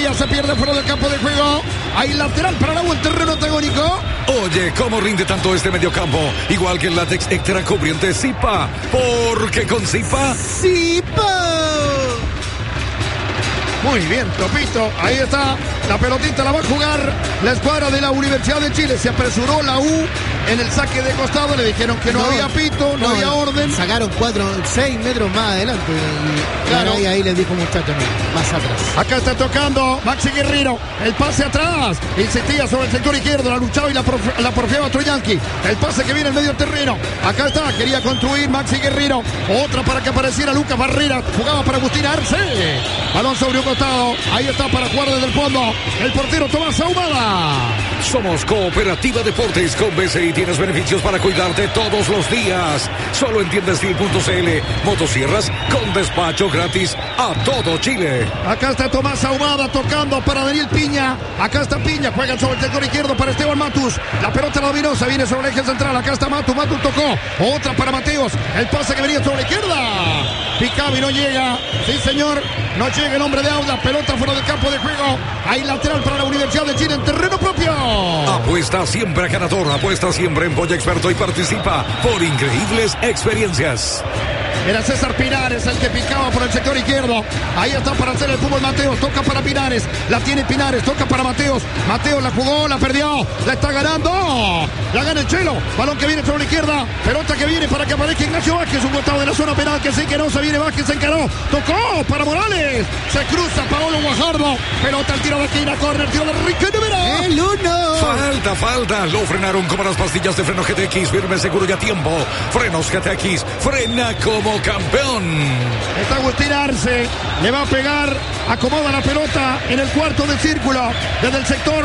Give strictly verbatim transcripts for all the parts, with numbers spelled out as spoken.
Florida. Se pierde fuera del campo de juego. Hay lateral para la U en terreno antagónico. Oye, ¿cómo rinde tanto este mediocampo? Igual que el látex extra cubriente Zipa. Porque con Zipa... ¡Zipa! Muy bien, Topito. Ahí está. La pelotita la va a jugar la escuadra de la Universidad de Chile. Se apresuró la U en el saque de costado. Le dijeron que no, no había pito, no, no había orden. Sacaron cuatro, seis metros más adelante. Y claro. Ahí, ahí les dijo muchachos, más atrás. Acá está tocando Maxi Guerrero. El pase atrás. Insistía sobre el sector izquierdo. La luchaba y la, prof, la porfiaba Troyanqui. El pase que viene en medio terreno. Acá está. Quería construir Maxi Guerrero. Otra para que apareciera Lucas Barrera. Jugaba para Agustín Arce. Balón sobre un costado. Ahí está para jugar desde el fondo. El portero Tomás Ahumada. Somos Cooperativa Deportes con B C I. Tienes beneficios para cuidarte todos los días. Solo en tienda steel punto c l. Motosierras con despacho gratis a todo Chile. Acá está Tomás Ahumada tocando para Daniel Piña. Acá está Piña. Juega sobre el sector izquierdo para Esteban Matus. La pelota la dominó. Se viene sobre el eje central. Acá está Matus. Matus tocó. Otra para Mateos. El pase que venía sobre la izquierda. Picavi no llega. Sí, señor. No llega el hombre de Auda. Pelota fuera del campo de juego. Hay lateral para la Universidad de Chile en terreno propio. Apuesta siempre a ganador. Apuesta siempre en Polla Experto y participa por increíbles experiencias. Era César Pinares el que picaba por el sector izquierdo. Ahí está para hacer el fútbol Mateos. Toca para Pinares. La tiene Pinares. Toca para Mateos. Mateos la jugó, la perdió. La está ganando. La gana el Chelo. Balón que viene sobre la izquierda. Pelota que viene para que aparezca Ignacio Vázquez. Un costado de la zona penal que sí que no se viene. Vázquez se encaró. Tocó para Morales. Se cruza Paolo Guajardo. Pelota al tiro de esquina. Corner. Tiro de Enrique Número. El uno. Falta, falta. Lo frenaron como las pastillas de freno G T X. Firme, seguro y a tiempo. Frenos G T X. Frena como campeón. Está Agustín Arce, le va a pegar, acomoda la pelota en el cuarto de círculo desde el sector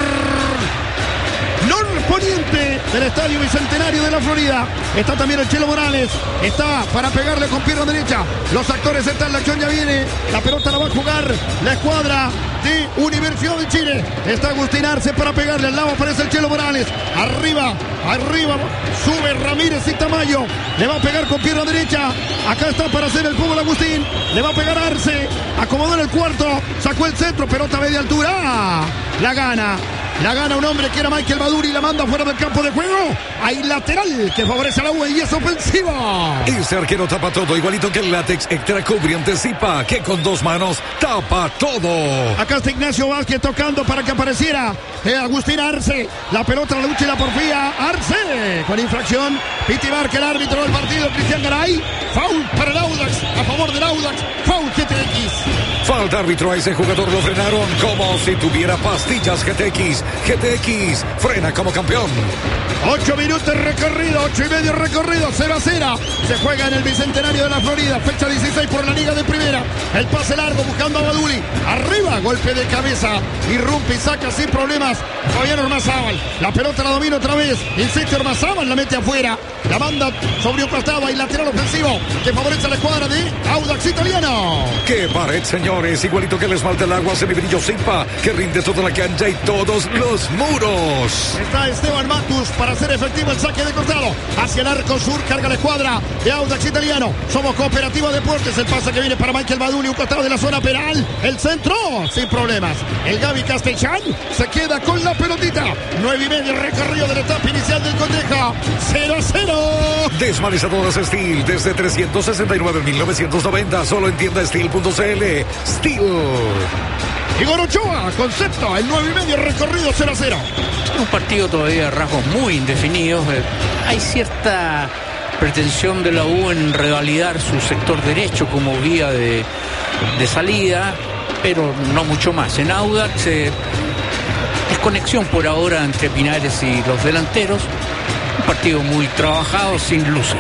norponiente del Estadio Bicentenario de la Florida. Está también el Chelo Morales, está para pegarle con pierna derecha. Los actores están, la acción ya viene, la pelota la va a jugar la escuadra de Universidad de Chile. Está Agustín Arce para pegarle, al lado aparece el Chelo Morales, arriba, arriba, sube Ramírez y Tamayo, le va a pegar con pierna derecha. Acá está para hacer el fútbol Agustín, le va a pegar Arce, acomodó en el cuarto, sacó el centro, pelota a media altura, la gana. La gana un hombre que era Michael Baduri y la manda fuera del campo de juego. Hay lateral que favorece a la U y es ofensiva. Ese arquero tapa todo, igualito que el látex extra cubriente Zipa, que con dos manos tapa todo. Acá está Ignacio Vázquez tocando para que apareciera eh, Agustín Arce. La pelota, la lucha y la porfía. Arce con infracción. Piti Barca, el árbitro del partido, Cristian Garay. Foul para el Audax, a favor del Audax. Foul G T X. Falta árbitro, a ese jugador lo frenaron como si tuviera pastillas G T X. G T X frena como campeón. Ocho minutos recorrido, ocho y medio recorrido, cero a cero. Se juega en el Bicentenario de la Florida, fecha dieciséis por la Liga de Primera. El pase largo buscando a Baduri. Arriba, golpe de cabeza. Irrumpe y saca sin problemas Fabián Ormazábal. La pelota la domina otra vez. Insiste Ormazábal, la mete afuera. La manda sobre un costado. Hay lateral ofensivo que favorece a la escuadra de Audax Italiano. ¡Qué pared, señores! Igualito que el esmalte del agua semibrillo Zipa, que rinde toda la cancha y todos los muros. Está Esteban Matus para hacer efectivo el saque de costado. Hacia el arco sur, carga la escuadra de Audax Italiano. Somos Cooperativa Deportes. El pase que viene para Michael Baduli, un costado de la zona penal. El centro, sin problemas. El Gaby Castellán se queda con la pelotita. Nueve y medio recorrido de la etapa inicial del Condeja. cero a cero. Desmalizadoras Steel desde trescientos sesenta y nueve en mil novecientos noventa. Solo en tienda steel punto c l. Steel. Igor Ochoa, concepto, el nueve y medio recorrido cero a cero. Un partido todavía de rasgos muy indefinidos. Eh, hay cierta pretensión de la U en revalidar su sector derecho como vía de, de salida, pero no mucho más. En Audax eh, es conexión por ahora entre Pinares y los delanteros. Un partido muy trabajado, sin luces.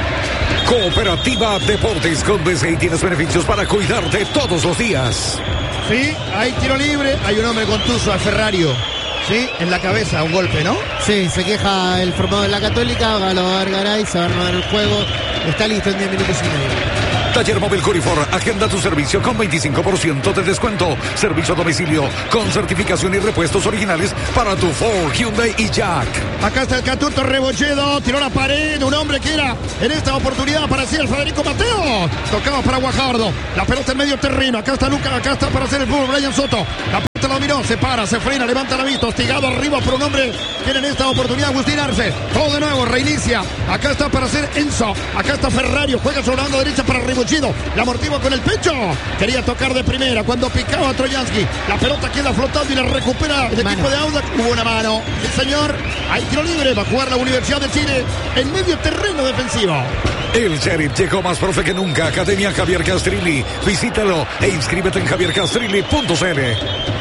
Cooperativa Deportes con B C I. Tienes beneficios para cuidarte todos los días. Sí, hay tiro libre. Hay un hombre contuso, a Ferrario. Sí, en la cabeza, un golpe, ¿no? Sí, se queja el formado de la Católica. Galo Argaray, se va a armar el juego. Está listo en diez minutos y medio. Taller Móvil Curifor, agenda tu servicio con veinticinco por ciento de descuento. Servicio a domicilio con certificación y repuestos originales para tu Ford, Hyundai y Jack. Acá está el Catuto Rebolledo, tiró la pared, un hombre que era en esta oportunidad para hacer el Federico Mateo. Tocaba para Guajardo, la pelota en medio terreno. Acá está Lucas, acá está para hacer el fútbol Brian Soto. La Se la dominó, se para, se frena, levanta la vista, hostigado arriba por un hombre. Tiene en esta oportunidad Agustín Arce. Todo de nuevo, reinicia. Acá está para hacer Enzo. Acá está Ferrario. Juega sobre la banda derecha para Ribochido. La amortigua con el pecho. Quería tocar de primera cuando picaba a Troyansky. La pelota queda flotando y la recupera el Mano. equipo de Audax. Hubo una mano. Sí, señor. Hay tiro libre. Va a jugar la Universidad de Chile en medio terreno defensivo. El Sheriff llegó más profe que nunca. Academia Javier Castrilli. Visítalo e inscríbete en javier castrilli punto c l.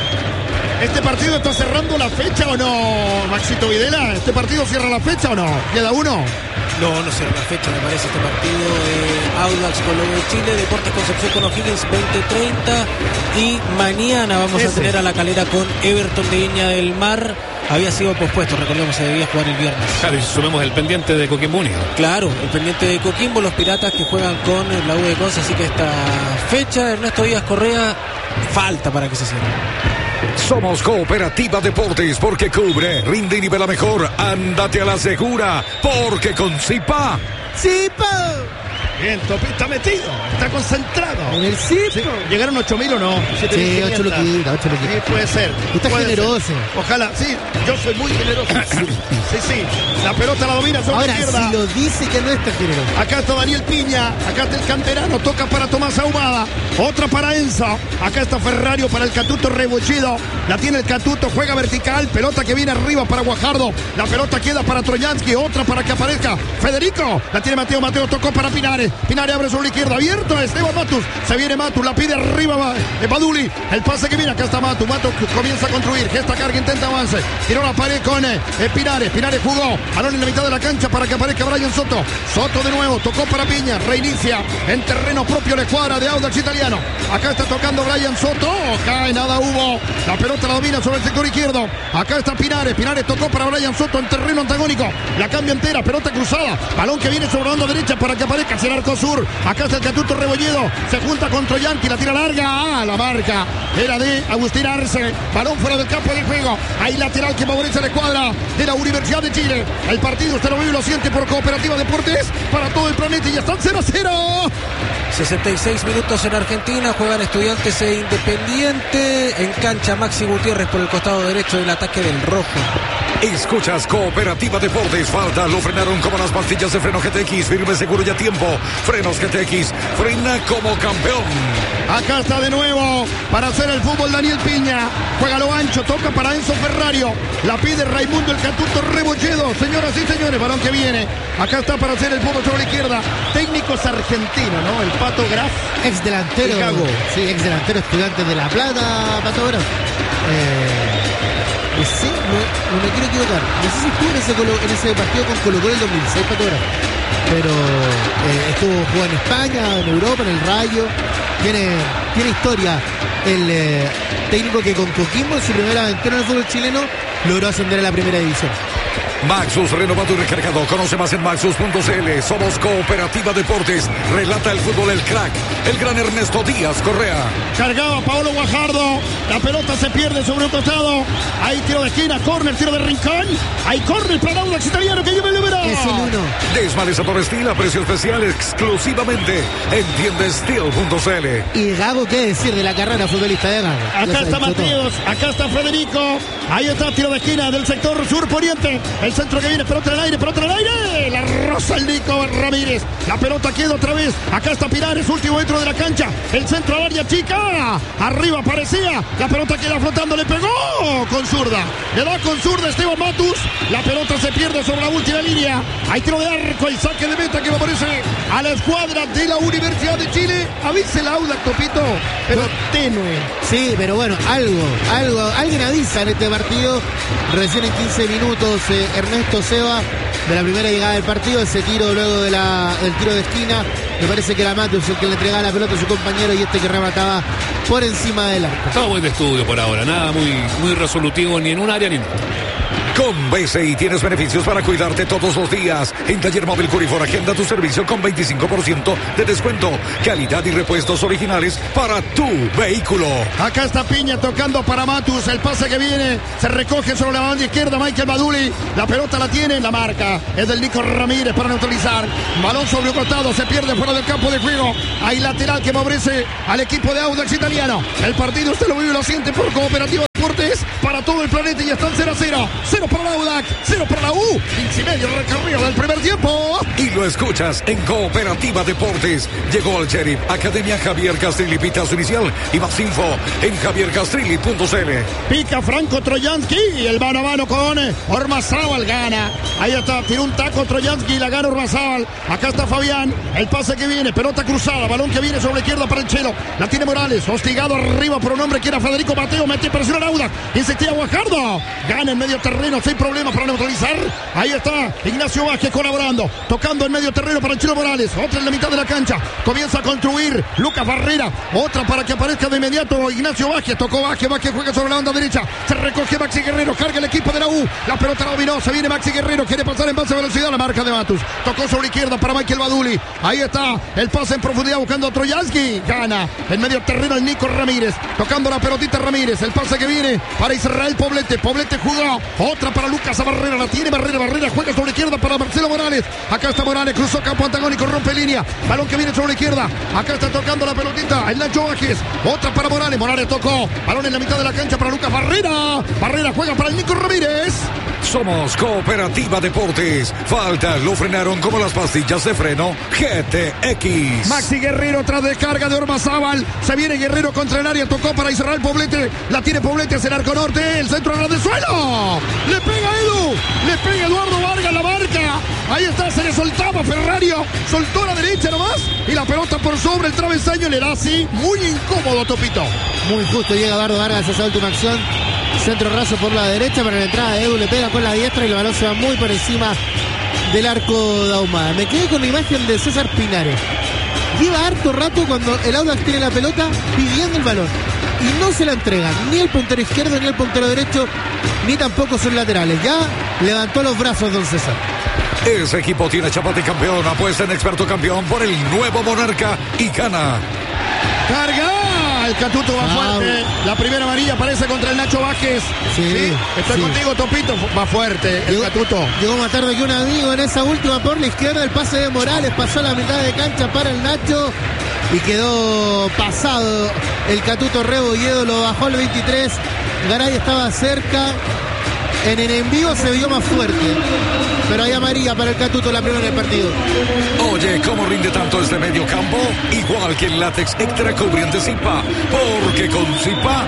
¿Este partido está cerrando la fecha o no, Maxito Videla? ¿Este partido cierra la fecha o no? ¿Queda uno? No, no cierra la fecha, me parece, este partido. Eh, Audax con lo de Chile, Deportes Concepción con O'Higgins veinte treinta. Y mañana vamos Ese. a tener a La Calera con Everton de Viña del Mar. Había sido pospuesto, recordemos, se debía jugar el viernes. Claro, y sumemos el pendiente de Coquimbo Unido. Claro, el pendiente de Coquimbo, los Piratas que juegan con la U de Conce, así que esta fecha, Ernesto Díaz Correa, falta para que se cierre. Somos Cooperativa Deportes porque cubre, rinde y nivela mejor. Ándate a la segura porque con Zipa. ¡Cipo! Bien, Topi está metido, está concentrado. En el Cipo. Sí, ¿llegaron ocho mil o no? siete mil Sí, quinientos. ocho loquitas, ocho loquitas. Sí, puede ser. Está puede generoso. ser. Ojalá, sí, yo soy muy generoso. Sí, sí. La pelota la domina sobre Ahora, la izquierda. si lo dice que no está generoso. Acá está Daniel Piña, acá está el canterano, toca para Tomás Ahumada, otra para Enzo, acá está Ferrario para el Catuto Rebollido, la tiene el Catuto, juega vertical, pelota que viene arriba para Guajardo, la pelota queda para Troyansky, otra para que aparezca Federico, la tiene Mateo, Mateo tocó para Pinares, Pinares abre sobre la izquierda, abierto Esteban Matus, se viene Matus, la pide arriba de Baduli, el pase que viene, acá está Matus, Matus comienza a construir, gesta carga, intenta avance, tiró la pared con eh, Pinares, Pinares jugó, balón en la mitad de la cancha para que aparezca Brian Soto, Soto de nuevo, tocó para Piña, reinicia en terreno propio la escuadra de Audax Italiano, acá está tocando Brian Soto, cae, nada hubo, la pelota la domina sobre el sector izquierdo, acá está Pinares, Pinares tocó para Brian Soto en terreno antagónico, la cambia entera, pelota cruzada, balón que viene sobre la banda derecha para que aparezca hacia el arco sur, acá está el Catuto Rebolledo, se junta con Troyansky, la tira larga, ah, la marca era de Agustín Arce, balón fuera del campo de juego, hay lateral que favorece la escuadra de la Universidad de Chile, el partido usted lo vive y lo siente por Cooperativa Deportes para todo el planeta y ya están cero a cero. sesenta y seis minutos en Argentina, juegan Estudiantes e Independiente, en cancha Maxi Gutiérrez por el costado derecho del ataque del rojo. Escuchas Cooperativa Deportes. Falta, lo frenaron como las pastillas de freno G T X. Firme, seguro y a tiempo. Frenos G T X. Frena como campeón. Acá está de nuevo para hacer el fútbol Daniel Piña. Juega lo ancho, toca para Enzo Ferrario. La pide Raimundo el Catuto Rebolledo. Señoras y señores, balón que viene. Acá está para hacer el fútbol sobre la izquierda. Técnicos argentinos, ¿no? El Pato Graf. Ex delantero. Chicago. Sí, ex delantero, estudiante de La Plata, Pato Graf. Eh, no sé, no, no me quiero equivocar. No sé si estuvo en ese, colo- en ese partido con Colo Colo el dos mil seis, Pato Graf. Pero eh, estuvo jugó en España, en Europa, en el Rayo. Tiene, tiene historia el eh, técnico que con Coquimbo en su primera aventura en el fútbol chileno logró ascender a la primera división. Maxus renovado y recargado. Conoce más en maxus punto c l. Somos Cooperativa Deportes. Relata el fútbol el crack, el gran Ernesto Díaz Correa. Cargaba Paolo Guajardo. La pelota se pierde sobre un costado. Hay tiro de esquina, córner, tiro de rincón. Hay córner para Audax Italiano que lleva el número. Es el uno. Desmalezador Steel a precio especial exclusivamente en tienda steel punto c l. Y Gago, ¿qué decir de la carrera futbolista de Gago? Ya Acá se está ha dicho todo. Mateos, acá está Federico. Ahí está tiro de esquina del sector sur poniente. El centro que viene, pelota en el aire, pelota en el aire. La roza el Nico Ramírez. La pelota queda otra vez. Acá está Pinares, último dentro de la cancha. El centro al área chica. Arriba aparecía. La pelota queda flotando, le pegó con zurda. Le da con zurda Esteban Matus. La pelota se pierde sobre la última línea. Hay tiro de arco, el saque de meta que favorece a la escuadra de la Universidad de Chile. Avise la Audax, Topito, pero tenue. Sí, pero bueno, algo, algo, alguien avisa en este partido. Recién en quince minutos, eh, Ernesto Seba, de la primera llegada del partido, ese tiro luego de la, del tiro de esquina. Me parece que era Matheus el que le entregaba la pelota a su compañero y este que remataba por encima del arco. Todo muy de estudio por ahora, nada muy, muy resolutivo ni en un área ni en otra. Con B C I tienes beneficios para cuidarte todos los días. En Taller Móvil Curifor agenda tu servicio con veinticinco por ciento de descuento. Calidad y repuestos originales para tu vehículo. Acá está Piña tocando para Matus. El pase que viene se recoge sobre la banda izquierda. Michael Baduli. La pelota la tiene en la marca. Es del Nico Ramírez para neutralizar. Balón sobre un costado. Se pierde fuera del campo de juego. Hay lateral que favorece al equipo de Audax Italiano. El partido usted lo vive y lo siente por Cooperativa. todo el planeta y están cero a cero. cero para la Audax, cero para la U. quince y medio recorrido del primer tiempo. Y lo escuchas en Cooperativa Deportes. Llegó al Sheriff Academia Javier Castrilli. Pita su inicial y más info en javier castrilli punto c l. Pica Franco Troyansky. El mano a mano con Ormazábal. Gana. Ahí está. Tiró un taco Troyansky y la gana Ormazábal. Acá está Fabián. El pase que viene. Pelota cruzada. Balón que viene sobre la izquierda para el Chelo. La tiene Morales. Hostigado arriba por un hombre que era Federico Mateo. Mete presión a Audax. Insistía Guajardo. Gana en medio terreno sin problemas para neutralizar. Ahí está Ignacio Vázquez colaborando. Tocando en medio terreno para el Chelo Morales. Otra en la mitad de la cancha. Comienza a construir Lucas Barrera. Otra para que aparezca de inmediato Ignacio Vázquez. Tocó Vázquez. Vázquez juega sobre la banda derecha. Se recoge Maxi Guerrero. Carga el equipo de la U. La pelota la dominó. Se viene Maxi Guerrero. Quiere pasar en base a velocidad. La marca de Matus. Tocó sobre izquierda para Michael Baduli. Ahí está el pase en profundidad buscando a Troyansky. Gana en medio terreno el Nico Ramírez. Tocando la pelotita Ramírez. El pase que viene para Israel Poblete. Poblete jugó. Otra para Lucas Barrera. La tiene Barrera. Barrera juega sobre izquierda para Marcelo Morales. Acá está Morales. Cruzó campo antagónico. Rompe línea. Balón que viene sobre la izquierda. Acá está tocando la pelotita el Nacho Vázquez. Otra para Morales. Morales tocó. Balón en la mitad de la cancha para Lucas Barrera. Barrera juega para el Nico Ramírez. Somos Cooperativa Deportes. Falta, lo frenaron como las pastillas de freno G T X. Maxi Guerrero tras descarga de Ormazábal. Se viene Guerrero contra el área. Tocó para Israel Poblete. La tiene Poblete hacia el arco norte. El centro de suelo. Le pega Edu. Le pega Eduardo Vargas la marca. Ahí está. Se le soltaba Ferrario. Soltó a la derecha nomás. Y la pelota por sobre el travesaño. Le da así. Muy incómodo, Topito. Muy justo llega Eduardo Vargas a esa última acción. Centro raso por la derecha, para la entrada de Edu le pega con la diestra y el balón se va muy por encima del arco de Ahumada. Me quedé con la imagen de César Pinares. Lleva harto rato cuando el Audax tiene la pelota pidiendo el balón y no se la entregan ni el puntero izquierdo ni el puntero derecho ni tampoco sus laterales. Ya levantó los brazos don César. Ese equipo tiene chapa de campeón. Apuesta en experto campeón por el nuevo Monarca y gana. Carga. El Catuto va Ah, fuerte. La primera amarilla aparece contra el Nacho Vázquez. Sí, ¿Sí? Estoy sí. contigo, Topito. Va fuerte el Llegó, Catuto. llegó más tarde que un amigo en esa última por la izquierda. El pase de Morales pasó a la mitad de cancha para el Nacho y quedó pasado. El Catuto Rebolledo lo bajó al veintitrés. Garay estaba cerca. En el envío se vio más fuerte. Pero hay amarilla para el Catuto, la primera del partido. Oye, ¿cómo rinde tanto este medio campo? Igual que el látex extra cubriente Zipa. Porque con Zipa,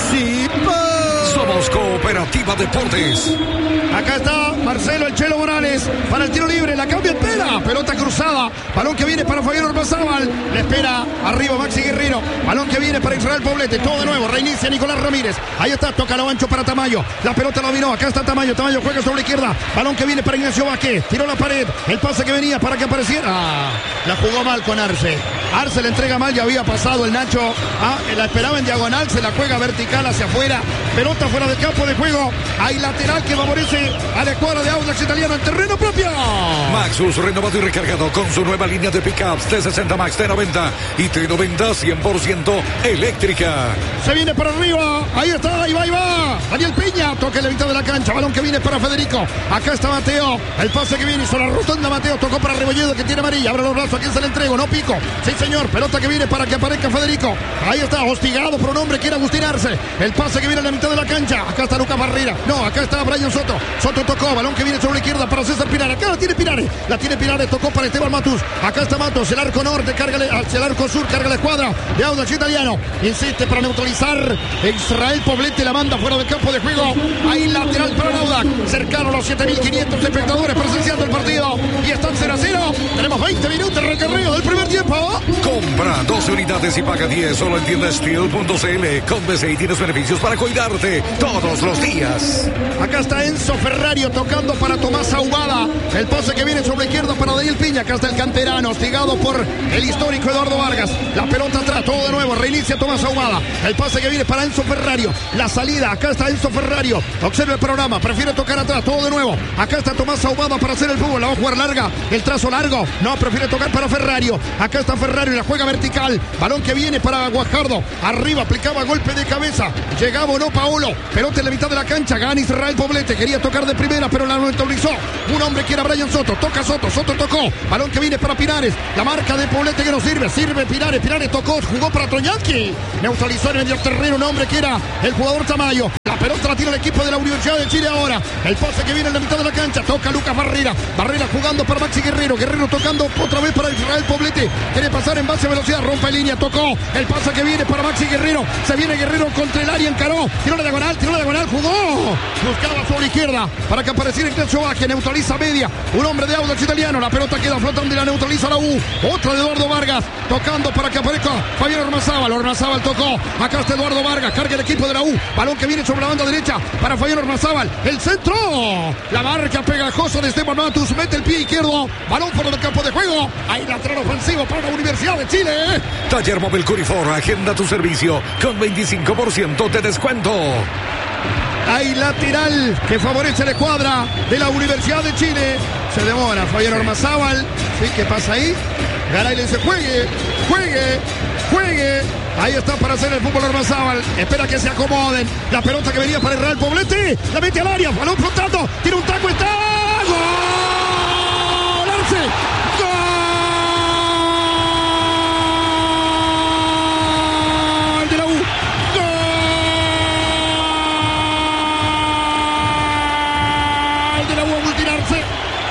¡Zipa! somos Cooperativa Deportes. Acá está Marcelo el Chelo Morales para el tiro libre. La cambia, espera. Pelota cruzada. Balón que viene para Fabián Ormazábal. Le espera arriba Maxi Guerrero. Balón que viene para Israel Poblete. Todo de nuevo. Reinicia Nicolás Ramírez. Ahí está. Toca lo ancho para Tamayo. La pelota la dominó. Acá está Tamayo. Tamayo juega sobre la izquierda. Balón que viene para Ignacio Vázquez. Tiró la pared. El pase que venía para que apareciera. Ah, la jugó mal con Arce. Arce le entrega mal. Ya había pasado el Nacho. Ah, la esperaba en diagonal. Se la juega vertical hacia afuera. Pelota fuera del campo de juego. Hay lateral que favorece a la escuadra de Audax Italiano en terreno propio. Maxus renovado y recargado con su nueva línea de pickups T sesenta Max, T noventa y T noventa cien por ciento eléctrica. Se viene para arriba. Ahí está, ahí va, ahí va. Daniel Peña toca en la mitad de la cancha. Balón que viene para Federico. Acá está Mateo. El pase que viene hizo la rotonda. Mateo tocó para Rebolledo que tiene amarilla. Abre los brazos. ¿A quién se le entrego? No pico. Sí, señor. Pelota que viene para que aparezca Federico. Ahí está, hostigado por un hombre que era Agustín Arce. El pase que viene a la mitad de la cancha. Acá está Lucas Barrera. No, acá está Brian Soto. Soto tocó. Balón que viene sobre la izquierda para César Pinares. Acá la tiene Pinares. La tiene Pinares. Tocó para Esteban Matus. Acá está Matus. El arco norte. Cárgale hacia el arco sur. Carga la escuadra de Audax Italiano. Insiste para neutralizar. Israel Poblete la manda fuera del campo de juego. Ahí lateral para el Audax. Cercano a los siete mil quinientos espectadores presenciando el partido. Y están cero a cero. Tenemos veinte minutos de recorrido del primer tiempo. Compra doce unidades y paga diez solo en tienda steel punto c l. Con B C I tienes beneficios para cuidarte todos los días. Acá está Enzo Ferrario tocando para Tomás Ahumada. El pase que viene sobre la izquierda para Daniel Piña. Acá está el canterano, hostigado por el histórico Eduardo Vargas. La pelota atrás, todo de nuevo. Reinicia Tomás Ahumada. El pase que viene para Enzo Ferrario. La salida, acá está Enzo Ferrario. Observa el programa, prefiere tocar atrás, todo de nuevo. Acá está Tomás Ahumada para hacer el fútbol. La va a jugar larga, el trazo largo. No, prefiere tocar para Ferrario. Acá está Ferrario y la juega vertical. Balón que viene para Guajardo. Arriba, aplicaba golpe de cabeza. Llegaba o no Paolo. Pelota en la mitad de la cancha. Gana Israel Poblete. Quería tocar de primera, pero la neutralizó. Un hombre que era Brian Soto. Toca Soto. Soto tocó. Balón que viene para Pinares. La marca de Poblete que no sirve. Sirve Pinares. Pinares tocó. Jugó para Troyansky. Neutralizó en el medio terreno un hombre que era el jugador Tamayo. La pelota la tira el equipo de la Universidad de Chile ahora. El pase que viene en la mitad de la cancha. Toca Lucas Barrera. Barrera jugando para Maxi Guerrero. Guerrero tocando otra vez para Israel Poblete. Quiere pasar en base a velocidad. Rompe línea. Tocó. El pase que viene para Maxi Guerrero. Se viene Guerrero contra el área. Encaró. Tiró la diagonal. Tiró la diagonal. Jugó. Buscaba sobre izquierda para que apareciera el Ignacio Vázquez. Neutraliza media. Un hombre de Audax Italiano. La pelota queda flotando y la neutraliza la U. Otra de Eduardo Vargas. Tocando para que aparezca Fabián Ormazábal. Ormazábal tocó. Acá está Eduardo Vargas. Carga el equipo de la U. Balón que viene sobre la banda derecha para Fabián Ormazábal. El centro. La marca pegajosa de Esteban Matus. Mete el pie izquierdo. Balón por el campo de juego. Hay lateral ofensivo para la Universidad de Chile. Taller Móvil Curifor. Agenda tu servicio con veinticinco por ciento de descuento. Hay lateral que favorece la escuadra de la Universidad de Chile. Se demora Fabián Ormazábal. ¿Sí? ¿Qué pasa ahí? Garay le dice juegue, juegue, juegue. Ahí está para hacer el fútbol Ormazábal. Espera que se acomoden. La pelota que venía para Israel Poblete. La mete al área. Balón flotando. Tiene un taco. Está. ¡Gol! ¡Arce! ¡Gol! De la U. ¡Gol! De la U. Agustín Arce.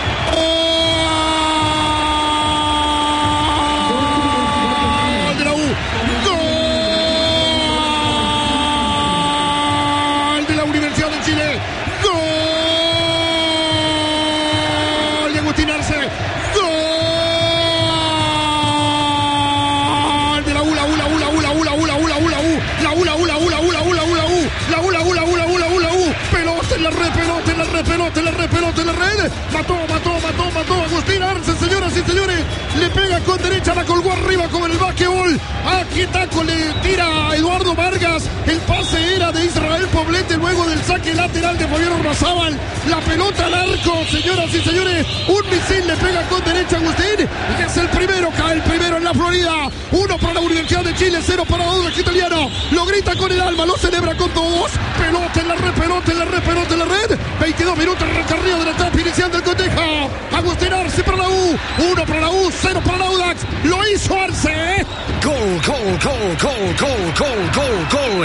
Pelota en la red, pelota en la red, pelota en la red. Mató, mató, mató, mató. Agustín Arce, señoras y señores. Le pega con derecha, la colgó arriba como en el básquetbol. Aquí taco le tira a Eduardo Vargas. El pase era de Israel Poblete luego del saque lateral de Fabián Ormazábal. La pelota al arco, señoras y señores. Un misil le pega con derecha a Agustín. Y es el primero, cae el primero en la Florida. Uno para la Universidad de Chile, cero para Audax Italiano. Lo grita con el alma, lo celebra con todos. Pelota en la red, pelota en la red, pelota en la red. veintidós minutos el recorrido de la etapa iniciando el cotejo. Agustín Arce para la U. Uno para la U, cero para la Audax. Lo hizo Arce. Gol, gol, gol, gol, gol, gol, gol, gol.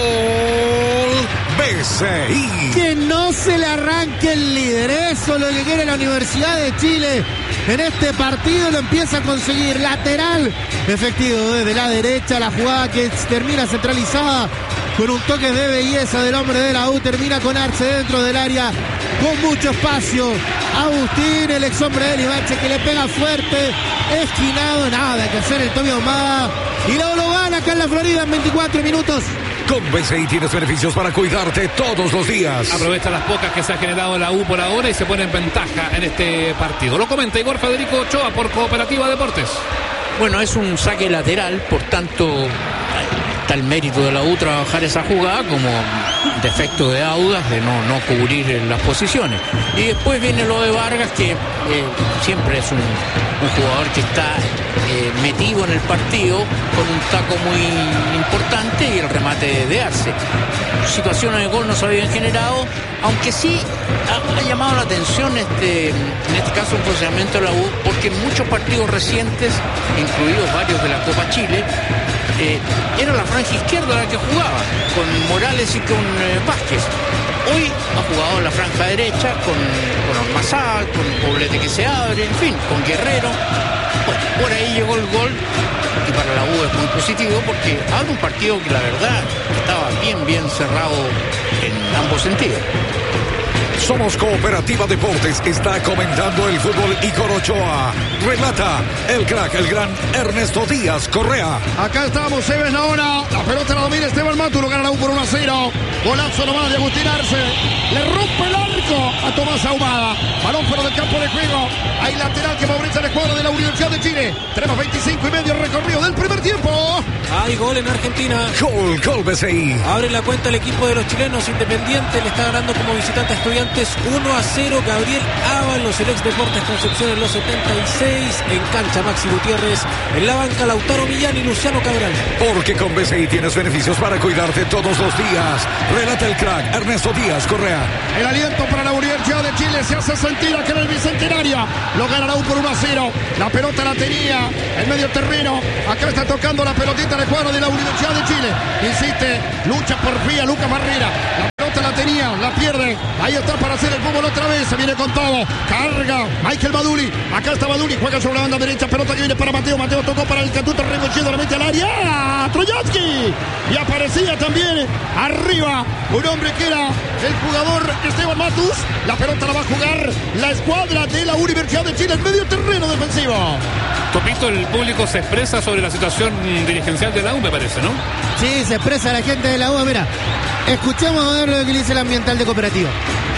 Gol B C I. Que no se le arranque el líder. Eso es lo que quiere la Universidad de Chile. En este partido lo empieza a conseguir. Lateral efectivo desde la derecha. La jugada que termina centralizada con un toque de belleza del hombre de la U. Termina con Arce dentro del área con mucho espacio. Agustín, el ex hombre de Livache, que le pega fuerte. Esquinado, nada que hacer el Tommy Ahumada. Y luego lo gana acá en la Florida en veinticuatro minutos. Con B C I tienes beneficios para cuidarte todos los días. Aprovecha las pocas que se ha generado la U por ahora y se pone en ventaja en este partido. Lo comenta Igor Federico Ochoa por Cooperativa Deportes. Bueno, es un saque lateral, por tanto está el mérito de la U trabajar esa jugada como defecto de Audax de no, no cubrir las posiciones. Y después viene lo de Vargas, que eh, siempre es un, un jugador que está eh, metido en el partido con un taco muy importante y el remate de Arce. Situaciones de gol no se habían generado, aunque sí ha, ha llamado la atención este, en este caso el funcionamiento de la U, porque en muchos partidos recientes, incluidos varios de la Copa Chile, Eh, era la franja izquierda la que jugaba, con Morales y con eh, Vázquez. Hoy ha jugado la franja derecha con, con Ormazábal, con Poblete que se abre, en fin, con Guerrero. Bueno, por ahí llegó el gol y para la U es muy positivo porque abre un partido que la verdad estaba bien, bien cerrado en ambos sentidos. Somos Cooperativa Deportes. Está comentando el fútbol Igor Ochoa. Relata el crack, el gran Ernesto Díaz Correa. Acá estamos, se ven ahora. La pelota la domina Esteban Matus, lo gana la U por uno a cero. Golazo nomás de Agustín Arce. Le rompe el arco a Tomás Ahumada. Balón fuera del campo de juego. Hay lateral que favorece la escuadra de la Universidad de Chile. Tenemos veinticinco y medio recorrido del primer tiempo. Hay gol en Argentina. Gol, gol B C I. Abre la cuenta el equipo de los chilenos. Independiente le está ganando como visitante a Estudiantes uno a cero. Gabriel Ábalos, el ex Deportes Concepción en los setenta y seis. En cancha Maxi Gutiérrez. En la banca Lautaro Millán y Luciano Cabral. Porque con B C I tienes beneficios para cuidarte todos los días. Relata el crack Ernesto Díaz Correa. El aliento para la Universidad de Chile se hace sentir aquí en el Bicentenario. Lo gana la U por uno a cero. La pelota la tenía en medio terreno. Acá está tocando la pelotita de cuadro de la Universidad de Chile. Insiste, lucha por vía Lucas Barrera. La pelota Ahí está para hacer el fútbol otra vez. Se viene con todo. Carga Michael Baduli. Acá está Baduli. Juega sobre la banda derecha. Pelota que viene para Mateo. Mateo tocó para el Catuto Rebolledo. La mete al área. Troyansky. Y aparecía también arriba un hombre que era el jugador Esteban Matus. La pelota la va a jugar la escuadra de la Universidad de Chile en medio terreno defensivo. Topito, el público se expresa sobre la situación dirigencial de la U, me parece, ¿no? Sí, se expresa la gente de la U. Mira, escuchemos a ver lo que dice el ambiental de Cooperativa.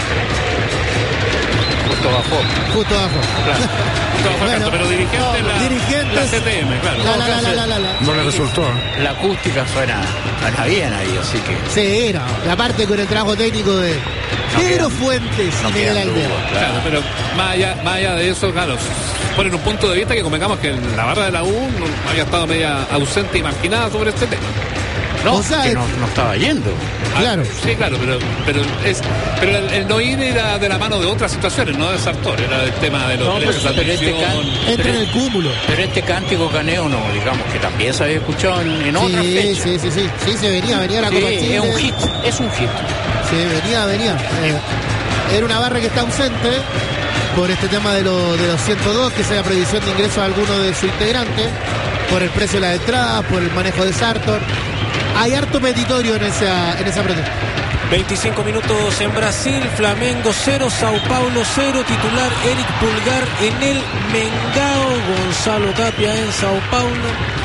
Justo abajo. Justo abajo. Claro. Justo abajo, Bueno, pero dirigente la, dirigentes, la C T M, claro. La, la, la, la, la, la, la. No le resultó. La acústica suena, suena bien ahí, así que Sí, no. Y aparte con el trabajo técnico de Pedro quedan- Fuentes no y Miguel quedan Aldea. dudas, Claro, pero más allá, más allá de eso, claro, ponen un punto de vista que convengamos que la barra de la U no había estado media ausente y marginada sobre este tema. No, O sea, que es- no, no estaba yendo. Ah, Claro. Sí, claro, pero, pero, es, pero el, el no ir era de la mano de otras situaciones, no de Sartor, era del tema de los No, derechos pero- de pero este admisión. can- Entra en el cúmulo. Pero este cántico caneo no, digamos que también se había escuchado en, en otras Sí, fechas. sí, sí, sí. Sí, se venía, venía la Sí, Copa Chile. es un hit, es un hit. Sí, venía, venía. Eh, era una barra que está ausente por este tema de, lo- de los ciento dos, que sea prohibición de ingreso a alguno de sus integrantes, por el precio de la entrada, por el manejo de Sartor. Hay harto petitorio en esa, en esa protesta. veinticinco minutos en Brasil, Flamengo cero, Sao Paulo cero, titular Eric Pulgar en el Mengao, Gonzalo Tapia en Sao Paulo.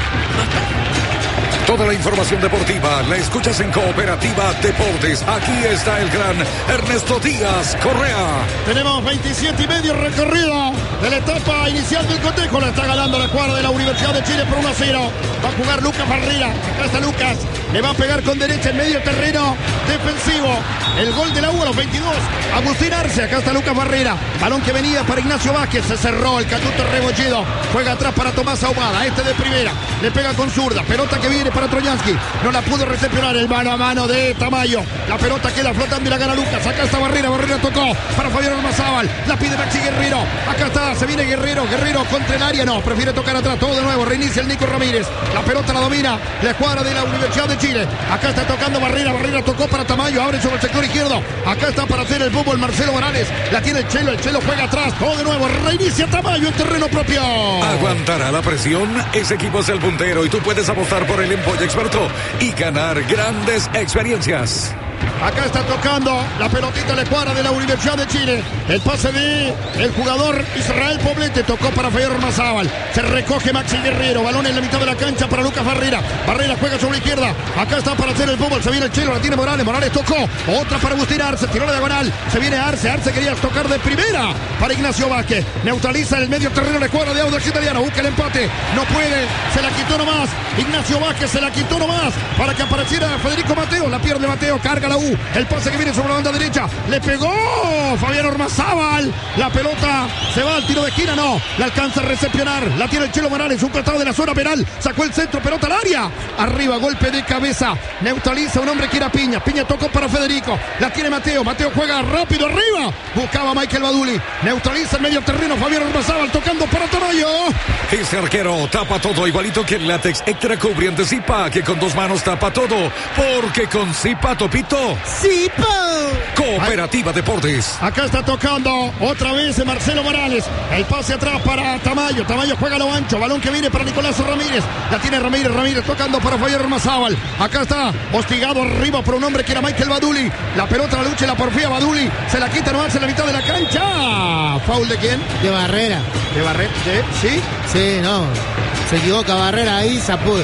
Toda la información deportiva la escuchas en Cooperativa Deportes. Aquí está el gran Ernesto Díaz Correa. Tenemos veintisiete y medio recorrido de la etapa inicial del cotejo. La está ganando la escuadra de la Universidad de Chile por uno a cero. Va a jugar Lucas Barrera. Acá está Lucas. Le va a pegar con derecha en medio terreno defensivo. El gol de la U a los veintidós. Agustín Arce. Acá está Lucas Barrera. Balón que venía para Ignacio Vázquez. Se cerró el Catuto Rebolledo. Juega atrás para Tomás Ahumada. Este de primera. Le pega con zurda. Pelota que viene para Troyansky. No la pudo recepcionar el mano a mano de Tamayo. La pelota queda flotando y la gana Lucas. Acá está Barrera. Barrera tocó para Fabián Ormazábal. La pide Maxi Guerrero. Acá está. Se viene Guerrero. Guerrero contra el área. No, prefiere tocar atrás. Todo de nuevo. Reinicia el Nico Ramírez. La pelota la domina la escuadra de la Universidad de Chile. Acá está tocando Barrera. Barrera tocó para Tamayo. Abre sobre el sector izquierdo. Acá está para hacer el fútbol Marcelo Morales. La tiene el Chelo. El Chelo juega atrás. Todo de nuevo. Reinicia Tamayo en terreno propio. ¿Aguantará la presión? Ese equipo es el puntero y tú puedes apostar por el Empolla Experto y ganar grandes experiencias. Acá está tocando la pelotita a la escuadra de la Universidad de Chile. El pase de el jugador Israel Poblete. Tocó para Fabián Ormazábal. Se recoge Maxi Guerrero. Balón en la mitad de la cancha para Lucas Barrera. Barrera juega sobre la izquierda. Acá está para hacer el fútbol. Se viene el Chelo. La tiene Morales. Morales tocó. Otra para Agustín Arce. Tiró la diagonal. Se viene Arce. Arce quería tocar de primera para Ignacio Vázquez. Neutraliza el medio terreno la escuadra de Audax Italiano. Busca el empate. No puede. Se la quitó nomás. Ignacio Vázquez se la quitó nomás para que apareciera Federico Mateo. La pierde Mateo. Carga la U. El pase que viene sobre la banda derecha. Le pegó Fabián Ormazábal. La pelota se va al tiro de esquina. No. La alcanza a recepcionar. La tiene el Chelo Morales. Un costado de la zona penal. Sacó el centro. Pelota al área. Arriba. Golpe de cabeza. Neutraliza un hombre que era Piña. Piña tocó para Federico. La tiene Mateo. Mateo juega rápido arriba. Buscaba a Michael Baduli. Neutraliza el medio terreno. Fabián Ormazábal tocando para Tamayo. Ese arquero tapa todo igualito que el látex extra cubriente Zipa, que con dos manos tapa todo. Porque con Zipa, Topito. ¡Sí, po! Cooperativa Deportes. Acá está tocando otra vez Marcelo Morales. El pase atrás para Tamayo. Tamayo juega a lo ancho. Balón que viene para Nicolás Ramírez. La tiene Ramírez. Ramírez tocando para Fabián Ormazábal. Acá está hostigado arriba por un hombre que era Michael Baduli. La pelota, la lucha y la porfía Baduli. Se la quita nomás en la mitad de la cancha. ¿Foul de quién? De Barrera. De Barret. De... ¿Sí? Sí, no. Se equivoca Barrera ahí. Se, apu-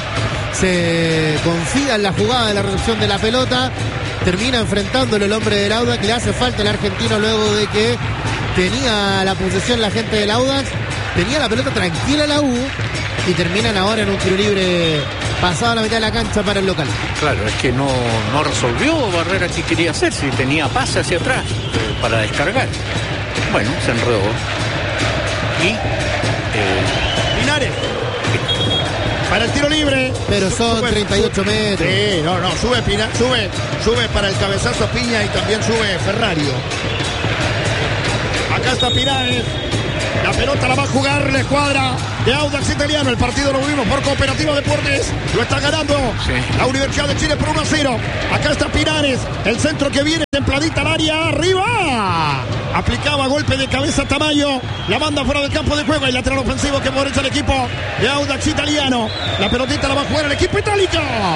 se confía en la jugada de la recepción de la pelota. Termina enfrentándolo el hombre del Audax. Le hace falta el argentino luego de que tenía la posesión la gente del Audax. Tenía la pelota tranquila la U. Y terminan ahora en un tiro libre pasado a la mitad de la cancha para el local. Claro, es que no, no resolvió Barrera qué quería hacer, si tenía pase hacia atrás eh, para descargar. Bueno, se enredó. Y eh, Linares. Para el tiro libre. Pero son Sube, treinta y ocho sube. metros. Sí, no, no, sube Pina, sube, sube para el cabezazo Piña y también sube Ferrario. Acá está Pinares. La pelota la va a jugar la escuadra de Audax Italiano. El partido lo vimos por Cooperativa Deportes. Lo está ganando sí. la Universidad de Chile por uno a cero. Acá está Pinares. El centro que viene templadita al área. ¡Arriba! Aplicaba golpe de cabeza Tamayo. La banda fuera del campo de juego. El lateral ofensivo que favorece al equipo de Audax Italiano. La pelotita la va a jugar el equipo itálico.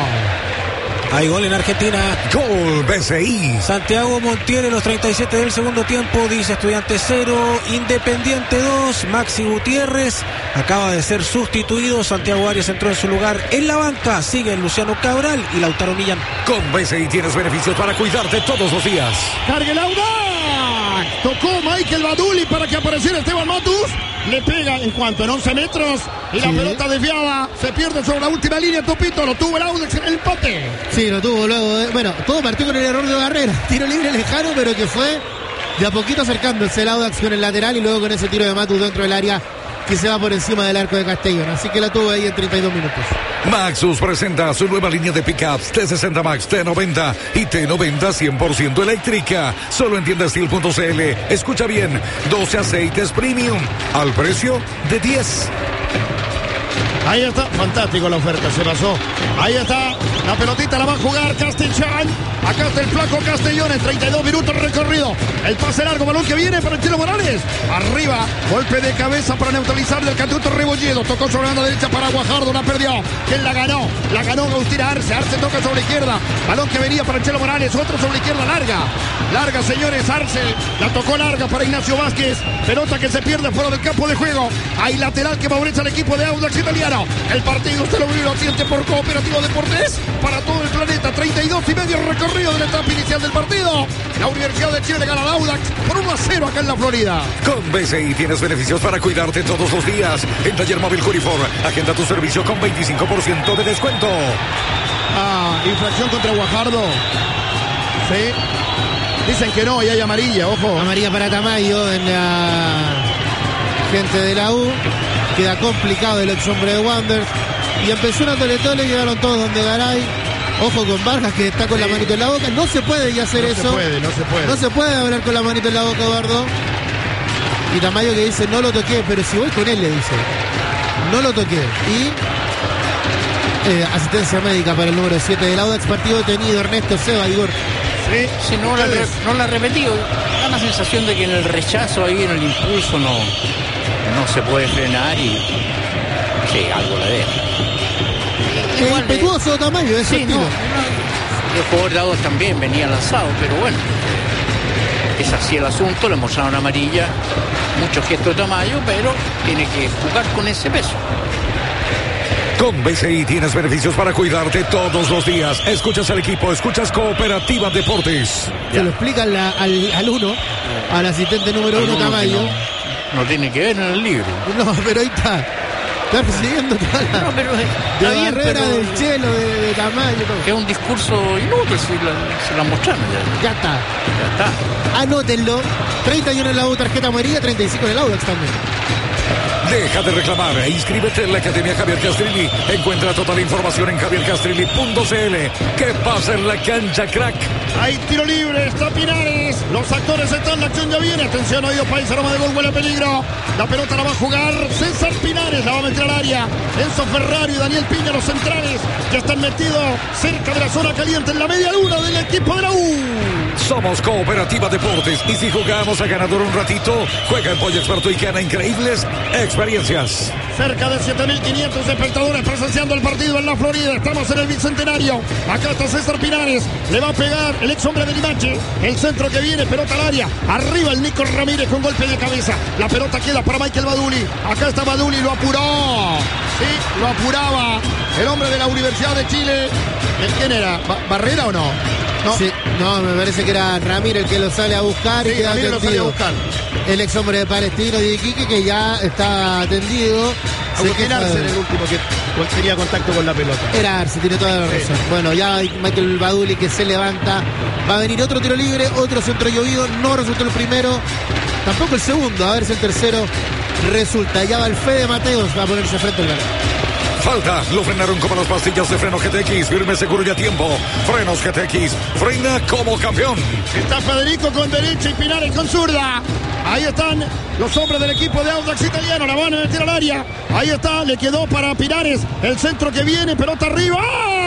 Hay gol en Argentina. Gol B C I. Santiago Montiel en los treinta y siete del segundo tiempo. Dice Estudiantes cero, Independiente dos. Maxi Gutiérrez acaba de ser sustituido. Santiago Arias entró en su lugar en la banca. Siguen Luciano Cabral y Lautaro Millán. Con B C I tienes beneficios para cuidarte todos los días. Cargue el Audax. Tocó Michael Baduli para que apareciera Esteban Matus. Le pega en cuanto en once metros. Y la sí. pelota desviada. Se pierde sobre la última línea. Topito lo tuvo el Audax en el empate. Sí, lo tuvo luego. De, bueno, todo partió con el error de Barrera. Tiro libre lejano, pero que fue de a poquito acercándose el Audax con el lateral y luego con ese tiro de Matus dentro del área que se va por encima del arco de Castellón. Así que la tuvo ahí en treinta y dos minutos. Maxus presenta su nueva línea de pickups T sesenta Max, T noventa y T noventa cien por ciento eléctrica. Solo en tienda steel punto c l. Escucha bien, doce aceites premium al precio de diez. Ahí está, fantástico la oferta, se pasó. Ahí está, la pelotita la va a jugar Castellán. Acá está el flaco Castellón en treinta y dos minutos recorrido. El pase largo, balón que viene para el Chelo Morales. Arriba, golpe de cabeza para neutralizarle el Catuto Rebolledo. Tocó sobre la banda derecha para Guajardo, la perdió. ¿Quién la ganó? La ganó Agustina Arce. Arce toca sobre la izquierda. Balón que venía para el Chelo Morales, otro sobre la izquierda, larga. Larga, señores, Arce. La tocó larga para Ignacio Vázquez. Pelota que se pierde fuera del campo de juego. Hay lateral que favorece al equipo de Audax Italiano. El partido usted lo vive, lo siente por Cooperativa Deportes para todo el planeta. treinta y dos y medio recorrido de la etapa inicial del partido. La Universidad de Chile gana al Audax por uno a cero acá en la Florida. Con B C I tienes beneficios para cuidarte todos los días. En Taller Móvil Curifor, agenda tu servicio con veinticinco por ciento de descuento. Ah, infracción contra Guajardo. Sí. Dicen que no y hay amarilla, ojo. Amarilla para Tamayo en la gente de la U. Queda complicado el ex hombre de Wanderers. Y empezó una tole-tole, llegaron todos donde Garay. Ojo con Vargas que está con sí. la manito en la boca. No se puede ya hacer no eso. No se puede, no se puede. No se puede hablar con la manito en la boca, Eduardo. Y Tamayo que dice, no lo toqué, pero si voy con él, le dice. No lo toqué. Y eh, asistencia médica para el número siete del Audax. Partido detenido, Ernesto Seba, Igor. Sí, sí, no, la, no la ha repetido. Da la sensación de que en el rechazo, ahí en el impulso, no, no se puede frenar y sí, algo la deja. Igual impetuoso de Tamayo, ese sí, estilo. No, no, el jugador de Audax también venía lanzado, pero bueno, es así el asunto. Le mostraron amarilla, mucho gesto de Tamayo, pero tiene que jugar con ese peso. Con B C I tienes beneficios para cuidarte todos los días. Escuchas al equipo, escuchas Cooperativa Deportes. Se lo explica al, al, al uno, al asistente número uno, Tamayo. No, no tiene que ver en el libro. No, pero ahí está. Está persiguiendo toda la no, pero, de bien, Barrera, pero, del Chelo, de, de Tamayo. Todo. Que es un discurso inútil, si la, se la mostraron ya. Ya está. Ya está. Anótenlo. treinta y uno en la U, tarjeta amarilla, treinta y cinco en el Audax también. Deja de reclamar e inscríbete en la Academia Javier Castrilli. Encuentra toda la información en javier castrilli punto c l. ¿Qué pasa en la cancha, crack? Hay tiro libre, está Pinares. Los actores están, la acción ya viene. Atención, oído país, aroma de gol, huele a peligro. La pelota la va a jugar César Pinares, la va a meter al área. Enzo Ferrari y Daniel Piña, los centrales, ya están metidos cerca de la zona caliente en la media luna del equipo de la U. Somos Cooperativa Deportes y si jugamos a ganador un ratito, juega en Pollo Experto y gana increíbles experiencias. Cerca de siete mil quinientos espectadores presenciando el partido en la Florida. Estamos en el Bicentenario. Acá está César Pinares. Le va a pegar el ex hombre de Limache. El centro que viene, pelota al área. Arriba el Nico Ramírez con golpe de cabeza. La pelota queda para Michael Baduli. Acá está Baduli, lo apuró. Sí, lo apuraba el hombre de la Universidad de Chile. ¿Quién era? ¿Barrera o no? No. Sí, no, me parece que era Ramírez el que lo sale a buscar. Sí, y queda Ramírez lo sale a buscar. El ex hombre de Palestino de Iquique que ya está atendido. Agustín Arce era el último que tenía contacto con la pelota. Era Arce, tiene toda la razón. Sí. Bueno, ya hay Michael Baduli que se levanta. Va a venir otro tiro libre, otro centro llovido. No resultó el primero, tampoco el segundo. A ver si el tercero resulta. Ya va el Fede Mateos, va a ponerse frente al balón. Falta, lo frenaron como las pastillas de freno G T X, firme, seguro y a tiempo. Frenos G T X, frena como campeón. Está Federico con derecha y Pinares con zurda. Ahí están los hombres del equipo de Audax Italiano, la van a meter al área. Ahí está, le quedó para Pinares el centro que viene, pelota arriba.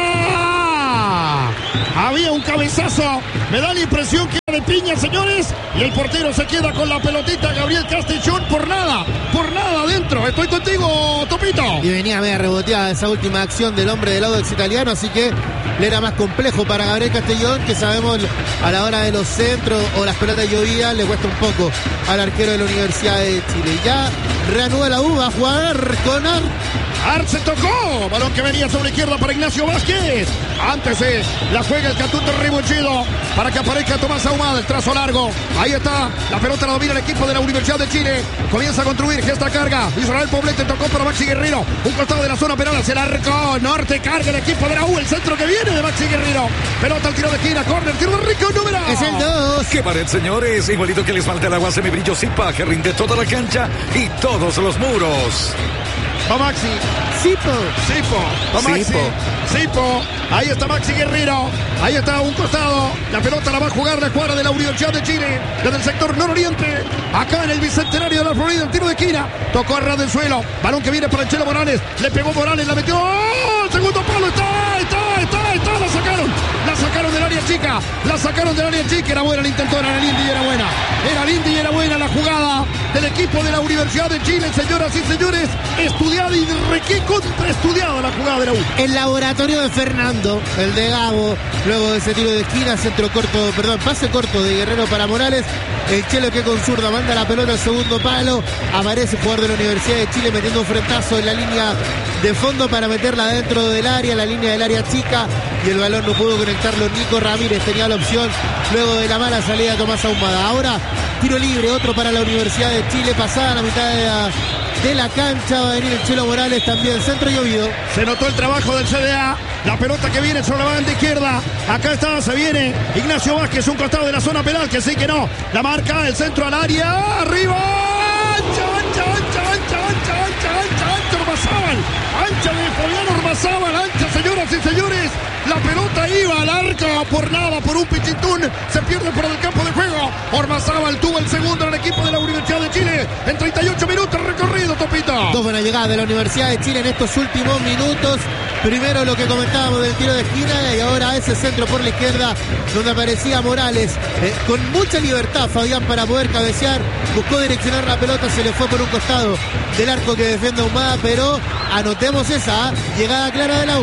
¡Ah! Había un cabezazo, me da la impresión que era de piña, señores, y el portero se queda con la pelotita. Gabriel Castellón, por nada, por nada adentro. Estoy contigo, Topito. Y venía media reboteada esa última acción del hombre del Audax Italiano, así que le era más complejo para Gabriel Castellón, que sabemos a la hora de los centros o las pelotas llovidas le cuesta un poco al arquero de la Universidad de Chile. Ya reanuda la U, va a jugar con Ar. Ar se tocó, balón que venía sobre izquierda para Ignacio Vázquez. Antes eh, la juega el Catuto Ribochido para que aparezca Tomás Ahumada, el trazo largo. Ahí está, la pelota la domina el equipo de la Universidad de Chile. Comienza a construir, gesta carga. Israel Poblete tocó para Maxi Guerrero. Un costado de la zona penal hacia el arco norte. Carga el equipo de la U, el centro que viene de Maxi Guerrero. Pelota al tiro de esquina, córner, tiro de Rico, número. Es el dos. ¡Qué pared, señores! Igualito que les falta el agua semibrillo Zipa, que rinde toda la cancha y todos los muros. Va Maxi. Sipo. Sipo. Va Maxi. Sipo. Sipo. Ahí está Maxi Guerrero. Ahí está un costado. La pelota la va a jugar la escuadra de la Universidad de Chile. Desde el sector nororiente. Acá en el Bicentenario de la Florida. El tiro de esquina. Tocó a ras del suelo. Balón que viene para el Chelo Morales. Le pegó Morales. La metió. ¡Oh! El segundo palo. Está, está, está, está. La sacaron. La sacaron del área chica. La sacaron del área chica. Era buena el intento. Era linda y era buena. Era linda y era buena la jugada del equipo de la Universidad de Chile. Señoras y señores. Estudiada y requé contraestudiada la jugada de la U. El laboratorio de Fernando, el de Gabo, luego de ese tiro de esquina, centro corto, perdón, pase corto de Guerrero para Morales. El Chelo que con zurda manda la pelota al segundo palo. Aparece el jugador de la Universidad de Chile metiendo un frentazo en la línea de fondo para meterla dentro del área, la línea del área chica. Y el balón no pudo conectarlo Nico Ramírez. Tenía la opción luego de la mala salida de Tomás Ahumada. Ahora tiro libre, otro para la Universidad de Chile. Pasada la mitad de la, de la cancha. Va a venir el Chelo Morales también. Centro llovido. Se notó el trabajo del C D A. La pelota que viene sobre la banda izquierda. Acá está, se viene Ignacio Vázquez, un costado de la zona penal, que sí que no. La marca, el centro al área. Arriba. Ancha, ancha, ancha, ancha, ancha, ancha, ancha, ancha, Ormazábal. Ancha de Fabián Ormazábal. Ancha, señoras y señores. La pelota iba al arco por nada, por un pichitún. Se pierde por el campo de juego. Ormazábal tuvo el segundo en el equipo de la Universidad de Chile. En treinta y ocho minutos recorrido, Topito. Dos buenas llegadas de la Universidad de Chile en estos últimos minutos. Primero lo que comentábamos del tiro de esquina y ahora ese centro por la izquierda donde aparecía Morales. Eh, con mucha libertad Fabián para poder cabecear. Buscó direccionar la pelota, se le fue por un costado del arco que defiende Ahumada, pero anotemos esa llegada clara de la U.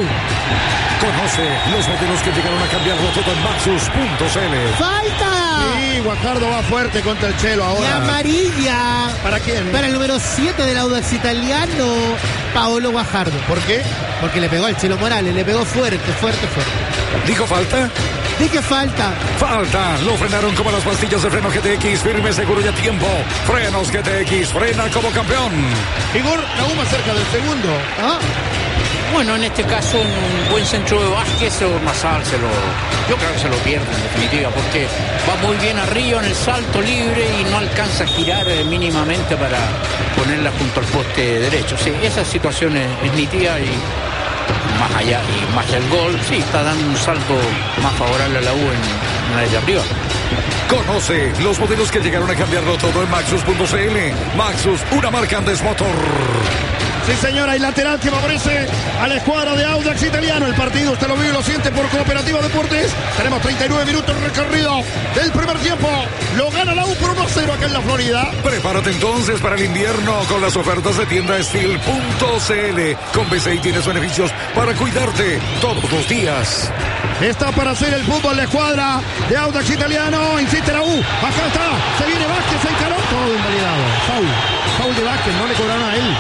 Conoce los modelos que llegaron a cambiarlo todo en Maxus punto c l. ¡Falta! Sí, Guajardo va fuerte contra el Chelo ahora. Y amarilla. ¿Para quién? Para el número siete del Audax Italiano, Paolo Guajardo. ¿Por qué? Porque le pegó al Chelo Morales, le pegó fuerte, fuerte, fuerte. ¿Dijo falta? Dije falta. Falta, lo frenaron como las pastillas de freno G T X, firme, seguro y a tiempo. Frenos G T X, frena como campeón. Igor, la U más cerca del segundo. ¿Ah? Bueno, en este caso un buen centro de Vázquez o Ormazábal se lo, yo creo que se lo pierde en definitiva, porque va muy bien arriba en el salto libre y no alcanza a girar eh, mínimamente para ponerla junto al poste derecho. Sí, esa situación es, es nítida y más allá y más el gol, sí, está dando un salto más favorable a la U en, en la área privada. Conoce los modelos que llegaron a cambiarlo todo en Maxus punto c l. Maxus, una marca Andes Motor. Sí, señora, y lateral que favorece a la escuadra de Audax Italiano. El partido usted lo vive y lo siente por Cooperativa Deportes. Tenemos treinta y nueve minutos recorrido del primer tiempo. Lo gana la U por uno a cero acá en la Florida. Prepárate entonces para el invierno con las ofertas de tienda Steel punto c l. Con B C I tienes beneficios para cuidarte todos los días. Está para hacer el fútbol la escuadra de Audax Italiano. Insiste la U. Acá está. Se viene Vázquez, se encaró. Todo invalidado. Foul. Foul de Vázquez. No le cobraron a él.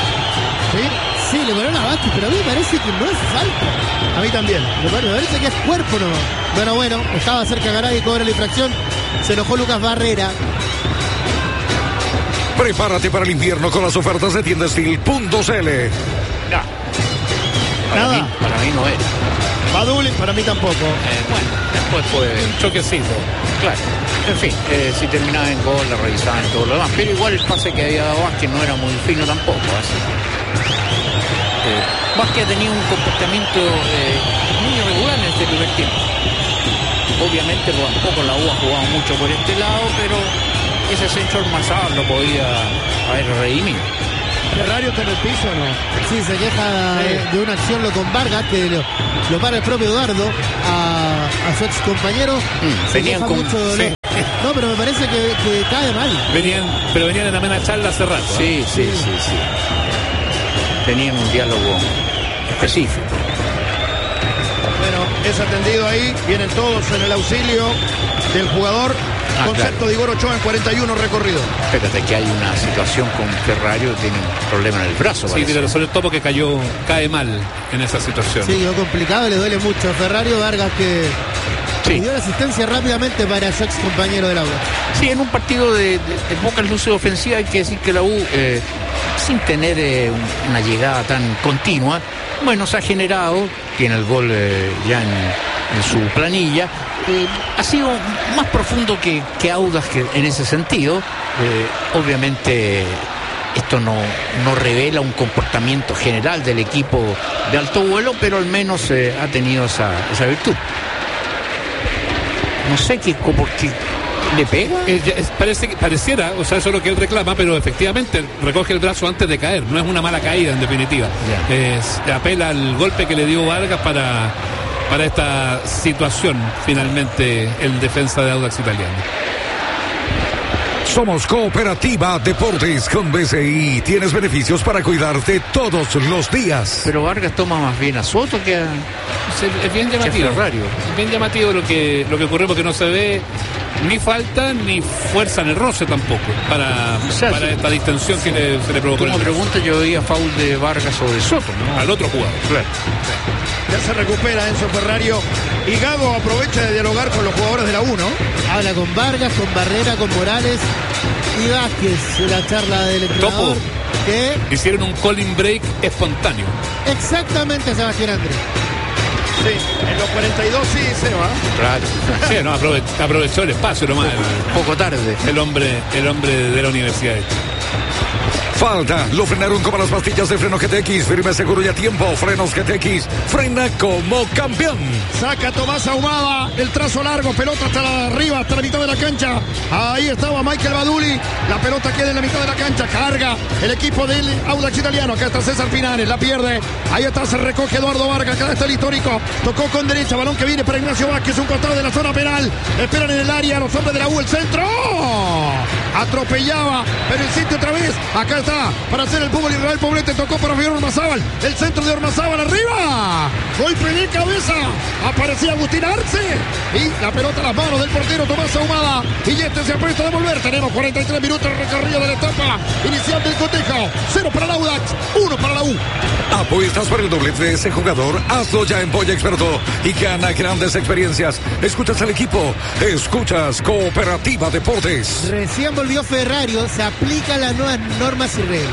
¿Sí? Sí, le cobraron a Vázquez, pero a mí me parece que no es falta. A mí también. Me parece que es cuerpo nomás. Bueno, bueno, estaba cerca Garay y cobra la infracción. Se enojó Lucas Barrera. Prepárate para el invierno con las ofertas de tienda Steel punto c l. No. Para Nada. mí, para mí no era. Badul, para mí tampoco. Eh, bueno, después fue Un choquecito. claro. En fin, eh, si terminaba en gol, la revisaban y todo lo demás. Pero igual el pase que había dado Vázquez no era muy fino tampoco. Así. Eh, Vázquez ha tenido un comportamiento eh, muy irregular en este primer tiempo. Obviamente tampoco la U ha jugado mucho por este lado, pero ese centro Ormazábal lo podía haber redimido. Ferrario está en el piso, ¿no? Sí, se queja de, de una acción lo con Vargas, que lo, lo para el propio Eduardo a, a su ex compañero. Mm, se venían queja con- mucho de dolor. sí. No, pero me parece que, que cae mal. Venían, pero venían en la mena charla hace rato. ¿eh? Sí, sí, sí, sí. Tenían un diálogo específico. Bueno, es atendido ahí. Vienen todos en el auxilio del jugador. Ah, Concepto claro. de Igor Ochoa en cuarenta y uno recorrido. Espérate que hay una situación con Ferrario, tiene un problema en el brazo. Sí, parece. pero sobre todo porque cayó, cae mal en esa situación. Sí, quedó complicado, le duele mucho a Ferrario. Vargas que Sí. dio la asistencia rápidamente para su ex compañero del aula. Sí, en un partido de, de, de pocas luces ofensivas hay que decir que la U, eh, sin tener eh, un- una llegada tan continua, bueno, se ha generado, tiene el gol eh, ya en, en su planilla, eh, ha sido más profundo que, que Audax que en ese sentido. Eh, obviamente esto no, no revela un comportamiento general del equipo de alto vuelo, pero al menos eh, ha tenido esa, esa virtud. No sé qué, por qué le pega. Eh, ya es- parece, que- pareciera, o sea, eso es lo que él reclama, pero efectivamente recoge el brazo antes de caer. No es una mala caída, en definitiva. Ya. Es- apela al golpe que le dio Vargas para, para esta situación, finalmente, el defensa de Audax Italiano. Somos Cooperativa Deportes con B C I. Tienes beneficios para cuidarte todos los días. Pero Vargas toma más bien a Soto que a... Es, es bien llamativo. Ferrario. Es bien llamativo lo que, lo que ocurrió, porque no se ve ni falta ni fuerza en el roce tampoco para, O sea, para sí. esta distensión que le- se le provocó en Como el brazo. pregunta, yo veía foul de Vargas sobre Soto, ¿no? Al otro jugador. Claro. Ya se recupera Enzo Ferrario. Y Gago aprovecha de dialogar con los jugadores de la U, ¿no? Habla con Vargas, con Barrera, con Morales y Vázquez en la charla del entrenador. Topo. Que Hicieron un calling break espontáneo. exactamente Sebastián Andrés. Sí, en los cuarenta y dos sí se va. Claro. Sí, no, aprove- aprovechó el espacio nomás. El, Poco tarde. el hombre, el hombre de la universidad. Falta, lo frenaron como las pastillas de freno G T X. Firme, seguro y a tiempo. Frenos G T X. Frena como campeón. Saca Tomás Ahumada, el trazo largo, pelota hasta la arriba, hasta la mitad de la cancha. Ahí estaba Michael Baduli, la pelota queda en la mitad de la cancha, carga el equipo del Audax Italiano. Acá está César Pinares, la pierde. Ahí está, se recoge Eduardo Vargas, acá está el histórico. Tocó con derecha, balón que viene para Ignacio Vázquez, un costado de la zona penal. Esperan en el área los hombres de la U, el centro. Atropellaba, pero el sitio otra vez. Acá está, para hacer el fútbol Israel Poblete, tocó para Figueroa Ormazábal. El centro de Ormazábal arriba. Golpe de cabeza. Aparecía Agustín Arce. Y la pelota a las manos del portero Tomás Ahumada. Y este se apuesta a devolver. Tenemos cuarenta y tres minutos de recorrido de la etapa inicial del cotejo. Cero para el Audax, uno para la U. Apuestas por el doblete de ese jugador. Hazlo ya en Polla Experto y gana grandes experiencias. Escuchas al equipo. Escuchas Cooperativa Deportes. Recién volvió Ferrario, se aplican las nuevas normas y reglas.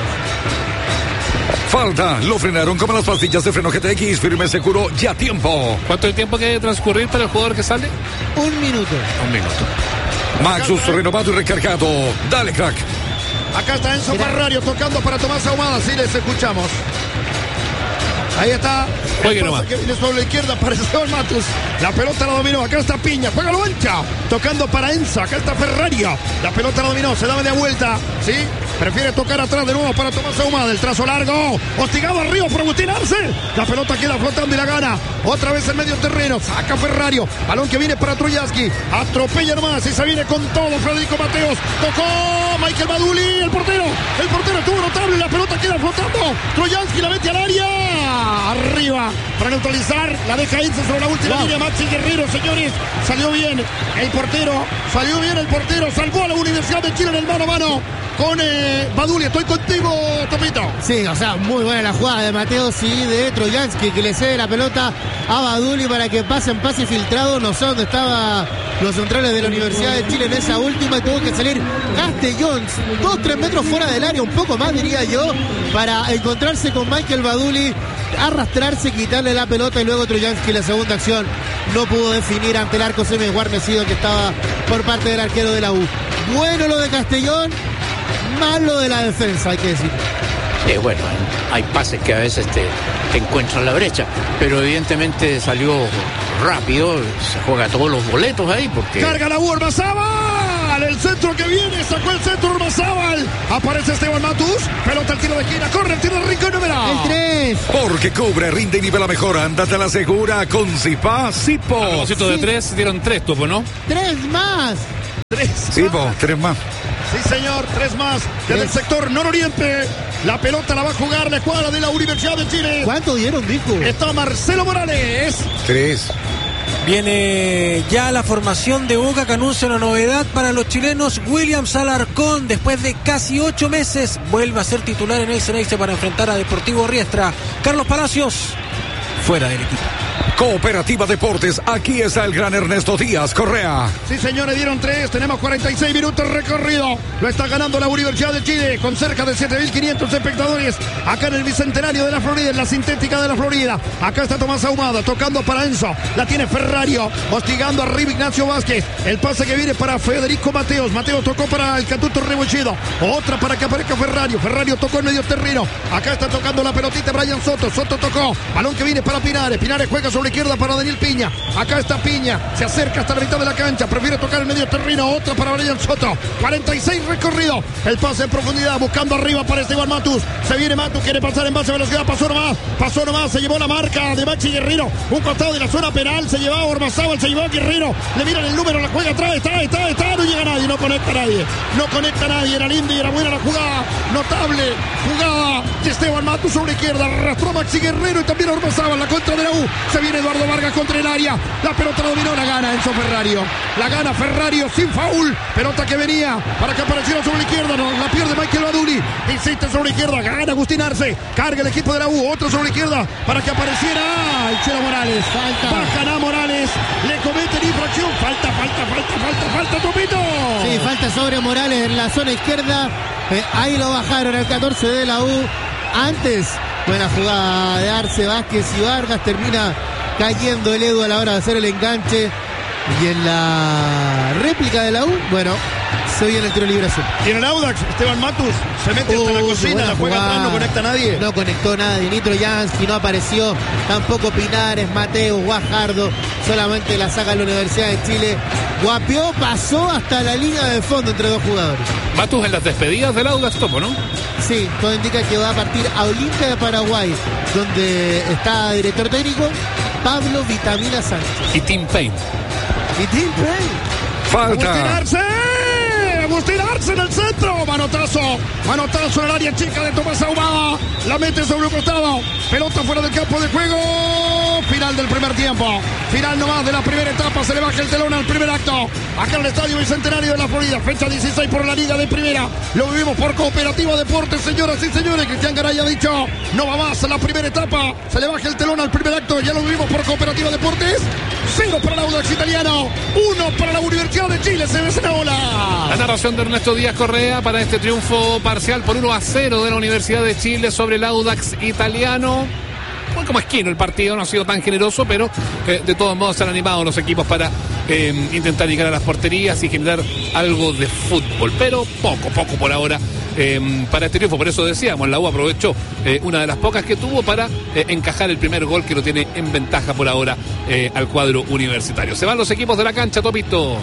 Falta, lo frenaron como las pastillas de freno G T X. Firme, seguro y a tiempo. ¿Cuánto de tiempo que debe transcurrir para el jugador que sale? Un minuto. Un minuto. Maxus renovado y recargado. Dale, crack. Acá está Enzo Ferrario tocando para Tomás Ahumada. Sí, les escuchamos. Ahí está. Juegue El pase nomás. que viene sobre la izquierda para Esteban Matus. La pelota la dominó. Acá está Piña. Juega lo ancha. Tocando para Enzo. Acá está Ferrario. La pelota la dominó. Se da media vuelta. Sí. Prefiere tocar atrás de nuevo para Tomás Ahumada. El trazo largo. Hostigado arriba por Agustín Arce. La pelota queda flotando y la gana. Otra vez en medio terreno. Saca Ferrario. Balón que viene para Troyaski. Atropella nomás. Y se viene con todo Federico Mateos. Tocó Michael Baduli. El portero. El portero estuvo notable. La pelota queda flotando. Troyaski la mete al área. Arriba para neutralizar. La deja irse sobre la última línea. Maxi Guerrero, señores. Salió bien el portero. Salió bien el portero. Salvó a la Universidad de Chile en el mano a mano con eh, Baduli. Estoy contigo, Topito. Sí, o sea, muy buena la jugada de Mateos y de Troyansky, que le cede la pelota a Baduli para que pasen pase filtrado. No sé dónde estaban los centrales de la Universidad de Chile en esa última, y tuvo que salir Castellón, dos, tres metros fuera del área, un poco más diría yo, para encontrarse con Michael Baduli, arrastrarse, quitarle la pelota, y luego Troyansky, la segunda acción, no pudo definir ante el arco semi-guarnecido que estaba por parte del arquero de la U. Bueno lo de Castellón, malo de la defensa, hay que decir. Eh, bueno, hay pases que a veces te, te encuentran la brecha, pero evidentemente salió rápido, se juega todos los boletos ahí porque... Carga la U, Ormazábal, el centro que viene, sacó el centro Ormazábal, aparece Esteban Matus, pelota al tiro de esquina, corre el tiro del rincón número. El tres. Porque cubre, rinde y nivela mejor. Ándate a la segura con Zipa, Zipo. A propósito de tres, dieron tres topos, ¿no? Tres más. Tres Zipo, más. tres más. Sí, señor, tres más desde el sector nororiente. La pelota la va a jugar la escuadra de la Universidad de Chile. ¿Cuánto dieron, dijo? Está Marcelo Morales. Tres. Viene ya la formación de Boca que anuncia una novedad para los chilenos. Williams Alarcón, después de casi ocho meses, vuelve a ser titular en el Ceneice para enfrentar a Deportivo Riestra. Carlos Palacios, fuera del equipo. Cooperativa Deportes, aquí está el gran Ernesto Díaz Correa. Sí, señores, dieron tres. Tenemos cuarenta y seis minutos recorrido. Lo está ganando la Universidad de Chile con cerca de siete mil quinientos espectadores. Acá en el Bicentenario de la Florida, en la sintética de la Florida. Acá está Tomás Ahumada tocando para Enzo. La tiene Ferrario, hostigando arriba Ignacio Vázquez. El pase que viene para Federico Mateos. Mateos tocó para el Catuto Rebolledo. Otra para que aparezca Ferrario. Ferrario tocó en medio terreno. Acá está tocando la pelotita Brian Soto. Soto tocó. Balón que viene para Pinares. Pinares juega sobre la izquierda para Daniel Piña. Acá está Piña. Se acerca hasta la mitad de la cancha. Prefiere tocar el medio terreno. Otra para Brian Soto. cuarenta y seis recorrido. El pase en profundidad. Buscando arriba para Esteban Matus. Se viene Matus. Quiere pasar en base a velocidad. Pasó nomás. Pasó nomás. Se llevó la marca de Maxi Guerrero. Un costado de la zona penal. Se llevaba Ormazábal. Se llevó a Guerrero. Le miran el número. La juega atrás. Está, está, está. No llega nadie. No conecta a nadie. No conecta a nadie. Era linda y era buena la jugada. Notable jugada de Esteban Matus sobre la izquierda. Arrastró a Maxi Guerrero y también Ormazábal. La contra de la U. Se viene Eduardo Vargas contra el área. La pelota la dominó. La gana Enzo Ferrario. La gana Ferrario sin foul. Pelota que venía para que apareciera sobre la izquierda. No, la pierde Michael Baduli. Insiste sobre la izquierda. Gana Agustín Arce. Carga el equipo de la U. Otro sobre la izquierda para que apareciera el Chelo Morales. Falta. Bajan a Morales. Le cometen infracción. Falta, falta, falta, falta, falta, Topito. Sí, falta sobre Morales en la zona izquierda. Eh, ahí lo bajaron el catorce de la U. Antes, buena jugada de Arce, Vázquez y Vargas. Termina cayendo el Edu a la hora de hacer el enganche. Y en la réplica de la U, bueno, se viene el tiro de liberación. Y en el Audax, Esteban Matus se mete hasta Uh, la cocina, buena la juega jugada. atrás, no conecta a nadie. No conectó nadie. Nitro Jansky no apareció. Tampoco Pinares, Mateo, Guajardo. Solamente la saca la Universidad de Chile. Guapió, pasó hasta la línea de fondo entre dos jugadores. Matus en las despedidas del Audax Topo, ¿no? Sí, todo indica que va a partir a Olimpia de Paraguay, donde está director técnico Pablo Vitamina Sánchez. Y Tim Payne. Y Tim Payne. Agustín Falta. Arce. Agustín Arce en el centro. Manotazo. Manotazo en el área chica de Tomás Ahumada. La mete sobre un costado. Pelota fuera del campo de juego. Final del primer tiempo. Final nomás de la primera etapa. Se le baja el telón al primer acto. Acá en el Estadio Bicentenario de la Florida. Fecha dieciséis por la Liga de Primera. Lo vivimos por Cooperativa Deportes, señoras y señores. Cristian Garay ha dicho, no va más a la primera etapa. Se le baja el telón al primer acto. Ya lo vivimos por Cooperativa Deportes. Cero para el Audax italiano. Uno para la Universidad de Chile. Se ve esa La bola. narración de Ernesto Díaz Correa para este triunfo parcial por uno a cero de la Universidad de Chile sobre el Audax italiano. Muy como esquino el partido, no ha sido tan generoso, pero eh, de todos modos se han animado los equipos para eh, intentar llegar a las porterías y generar algo de fútbol, pero poco, poco por ahora eh, para este triunfo. Por eso decíamos, la U aprovechó eh, una de las pocas que tuvo para eh, encajar el primer gol que lo tiene en ventaja por ahora eh, al cuadro universitario. Se van los equipos de la cancha, Topito.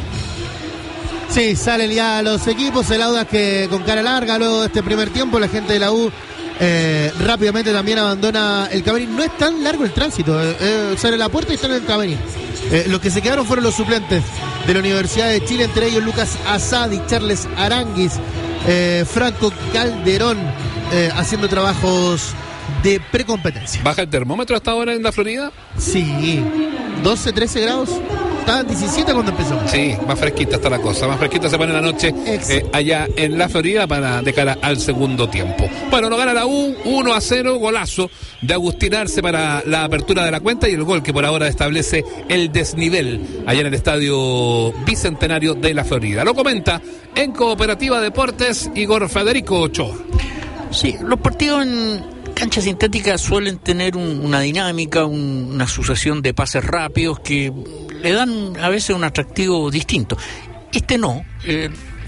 Sí, salen ya los equipos. El Audax que con cara larga luego de este primer tiempo. La gente de la U eh, rápidamente también abandona el camerín. No es tan largo el tránsito. Eh, eh, sale la puerta y están en el camerín. Eh, los que se quedaron fueron los suplentes de la Universidad de Chile. Entre ellos Lucas Asadi, Charles Aranguis, eh, Franco Calderón, eh, haciendo trabajos de precompetencia. ¿Baja el termómetro hasta ahora en la Florida? Sí, doce, trece grados. Estaban diecisiete cuando empezó. Sí, más fresquita está la cosa. Más fresquita se pone la noche eh, allá en la Florida para de cara al segundo tiempo. Bueno, lo gana la U, uno a cero, golazo de Agustín Arce para la apertura de la cuenta y el gol que por ahora establece el desnivel allá en el Estadio Bicentenario de la Florida. Lo comenta en Cooperativa Deportes Igor Federico Ochoa. Sí, los partidos en cancha sintética suelen tener un, una dinámica, un, una sucesión de pases rápidos que le dan a veces un atractivo distinto. Este no. Eh,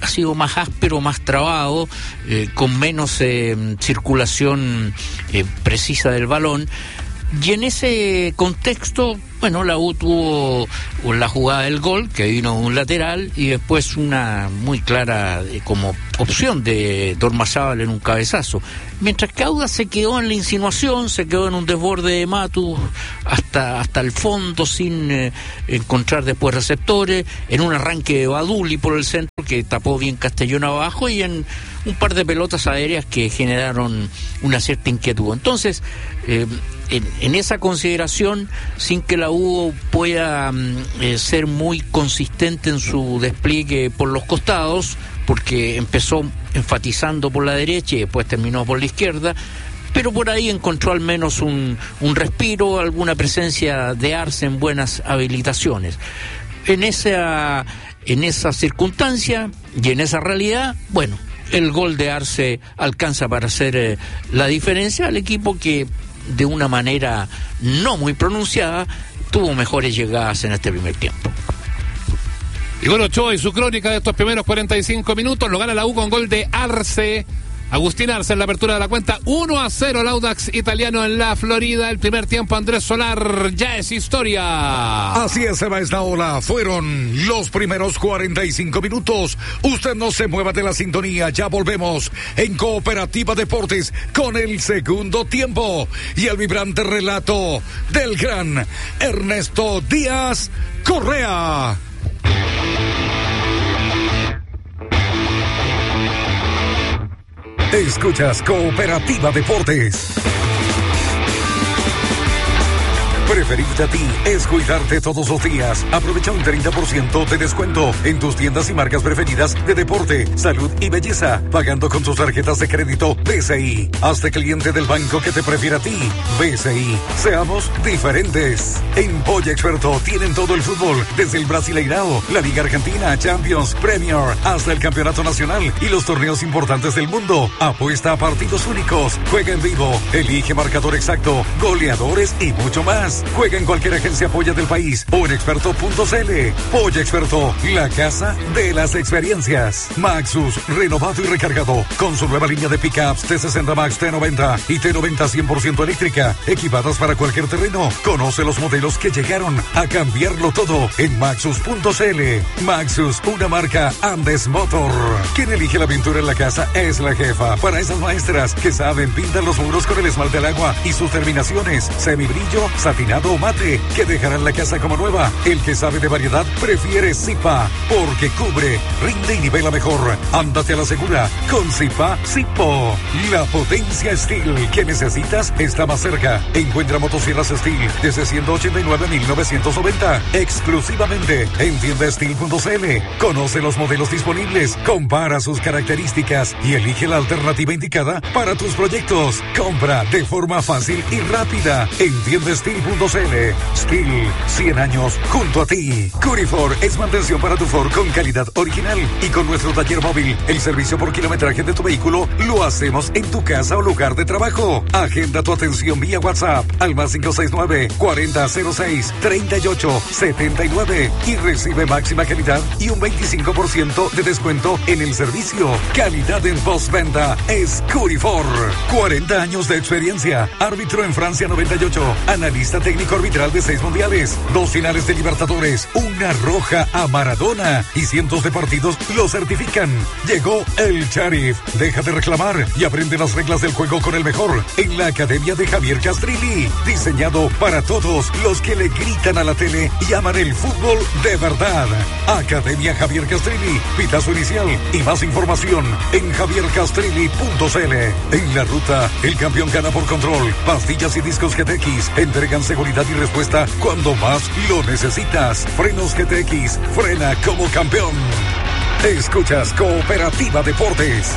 ha sido más áspero, más trabado, eh, con menos eh, circulación eh, precisa del balón. Y en ese contexto, bueno, la U tuvo la jugada del gol, que vino un lateral, y después una muy clara eh, como opción de Dormazábal en un cabezazo. Mientras que Audax se quedó en la insinuación, se quedó en un desborde de Matus hasta, hasta el fondo, sin eh, encontrar después receptores, en un arranque de Baduli por el centro, que tapó bien Castellón abajo, y en un par de pelotas aéreas que generaron una cierta inquietud. Entonces, eh, en, en esa consideración, sin que la U pueda eh, ser muy consistente en su despliegue por los costados, porque empezó enfatizando por la derecha y después terminó por la izquierda, pero por ahí encontró al menos un, un respiro, alguna presencia de Arce en buenas habilitaciones. En esa, en esa circunstancia y en esa realidad, bueno, el gol de Arce alcanza para hacer eh, la diferencia al equipo que, de una manera no muy pronunciada, tuvo mejores llegadas en este primer tiempo. Igor Ochoa y su crónica de estos primeros cuarenta y cinco minutos. Lo gana la U con gol de Arce. Agustín Arce en la apertura de la cuenta. uno a cero el Audax italiano en la Florida. El primer tiempo, Andrés Solar, ya es historia. Así es, Eva Estaola. Fueron los primeros cuarenta y cinco minutos. Usted no se mueva de la sintonía. Ya volvemos en Cooperativa Deportes con el segundo tiempo y el vibrante relato del gran Ernesto Díaz Correa. Escuchas Cooperativa Deportes. Preferirte a ti es cuidarte todos los días. Aprovecha un treinta por ciento de descuento en tus tiendas y marcas preferidas de deporte, salud y belleza, pagando con tus tarjetas de crédito B C I. Hazte cliente del banco que te prefiera a ti. B C I. Seamos diferentes. En Polla Experto tienen todo el fútbol, desde el Brasileirao, la Liga Argentina, Champions, Premier, hasta el Campeonato Nacional y los torneos importantes del mundo. Apuesta a partidos únicos, juega en vivo, elige marcador exacto, goleadores y mucho más. Juega en cualquier agencia Polla del país o en experto punto c l. Polla Experto, la casa de las experiencias. Maxus, renovado y recargado, con su nueva línea de pickups T sesenta Max, T noventa y T noventa cien por ciento eléctrica, equipadas para cualquier terreno. Conoce los modelos que llegaron a cambiarlo todo en maxus punto c l. Maxus, una marca Andes Motor. Quien elige la pintura en la casa es la jefa. Para esas maestras que saben pintar los muros con el esmalte al agua y sus terminaciones, semibrillo, satinado o mate, que dejarán la casa como nueva. El que sabe de variedad prefiere Zipa, porque cubre, rinde y nivela mejor. Ándate a la segura con Zipa Zipo. La potencia Steel que necesitas está más cerca. Encuentra motosierras Steel desde ciento ochenta y nueve mil novecientos noventa exclusivamente en tienda steel punto c l. Conoce los modelos disponibles, compara sus características y elige la alternativa indicada para tus proyectos. Compra de forma fácil y rápida en tienda steel punto c l. Steel, cien años junto a ti. Curifor es mantención para tu Ford con calidad original, y con nuestro taller móvil, el servicio por kilometraje de tu vehículo lo hacemos en tu casa o lugar de trabajo. Agenda tu atención vía WhatsApp al más cinco seis nueve, cuarenta cero seis, treinta y ocho setenta y nueve y recibe máxima calidad y un veinticinco por ciento de descuento en el servicio. Calidad en postventa es Curifor. cuarenta años de experiencia. Árbitro en Francia noventa y ocho. Analista técnico arbitral de seis mundiales, dos finales de Libertadores, una roja a Maradona y cientos de partidos lo certifican. Llegó el Sheriff. Deja de reclamar y aprende las reglas del juego con el mejor en la Academia de Javier Castrilli. Diseñado para todos los que le gritan a la tele y aman el fútbol de verdad. Academia Javier Castrilli. Pitazo inicial y más información en javier castrilli punto c l. En la ruta, el campeón gana por control. Pastillas y discos G T X entregan seguridad y respuesta cuando más lo necesitas. Frenos G T X, frena como campeón. Escuchas Cooperativa Deportes.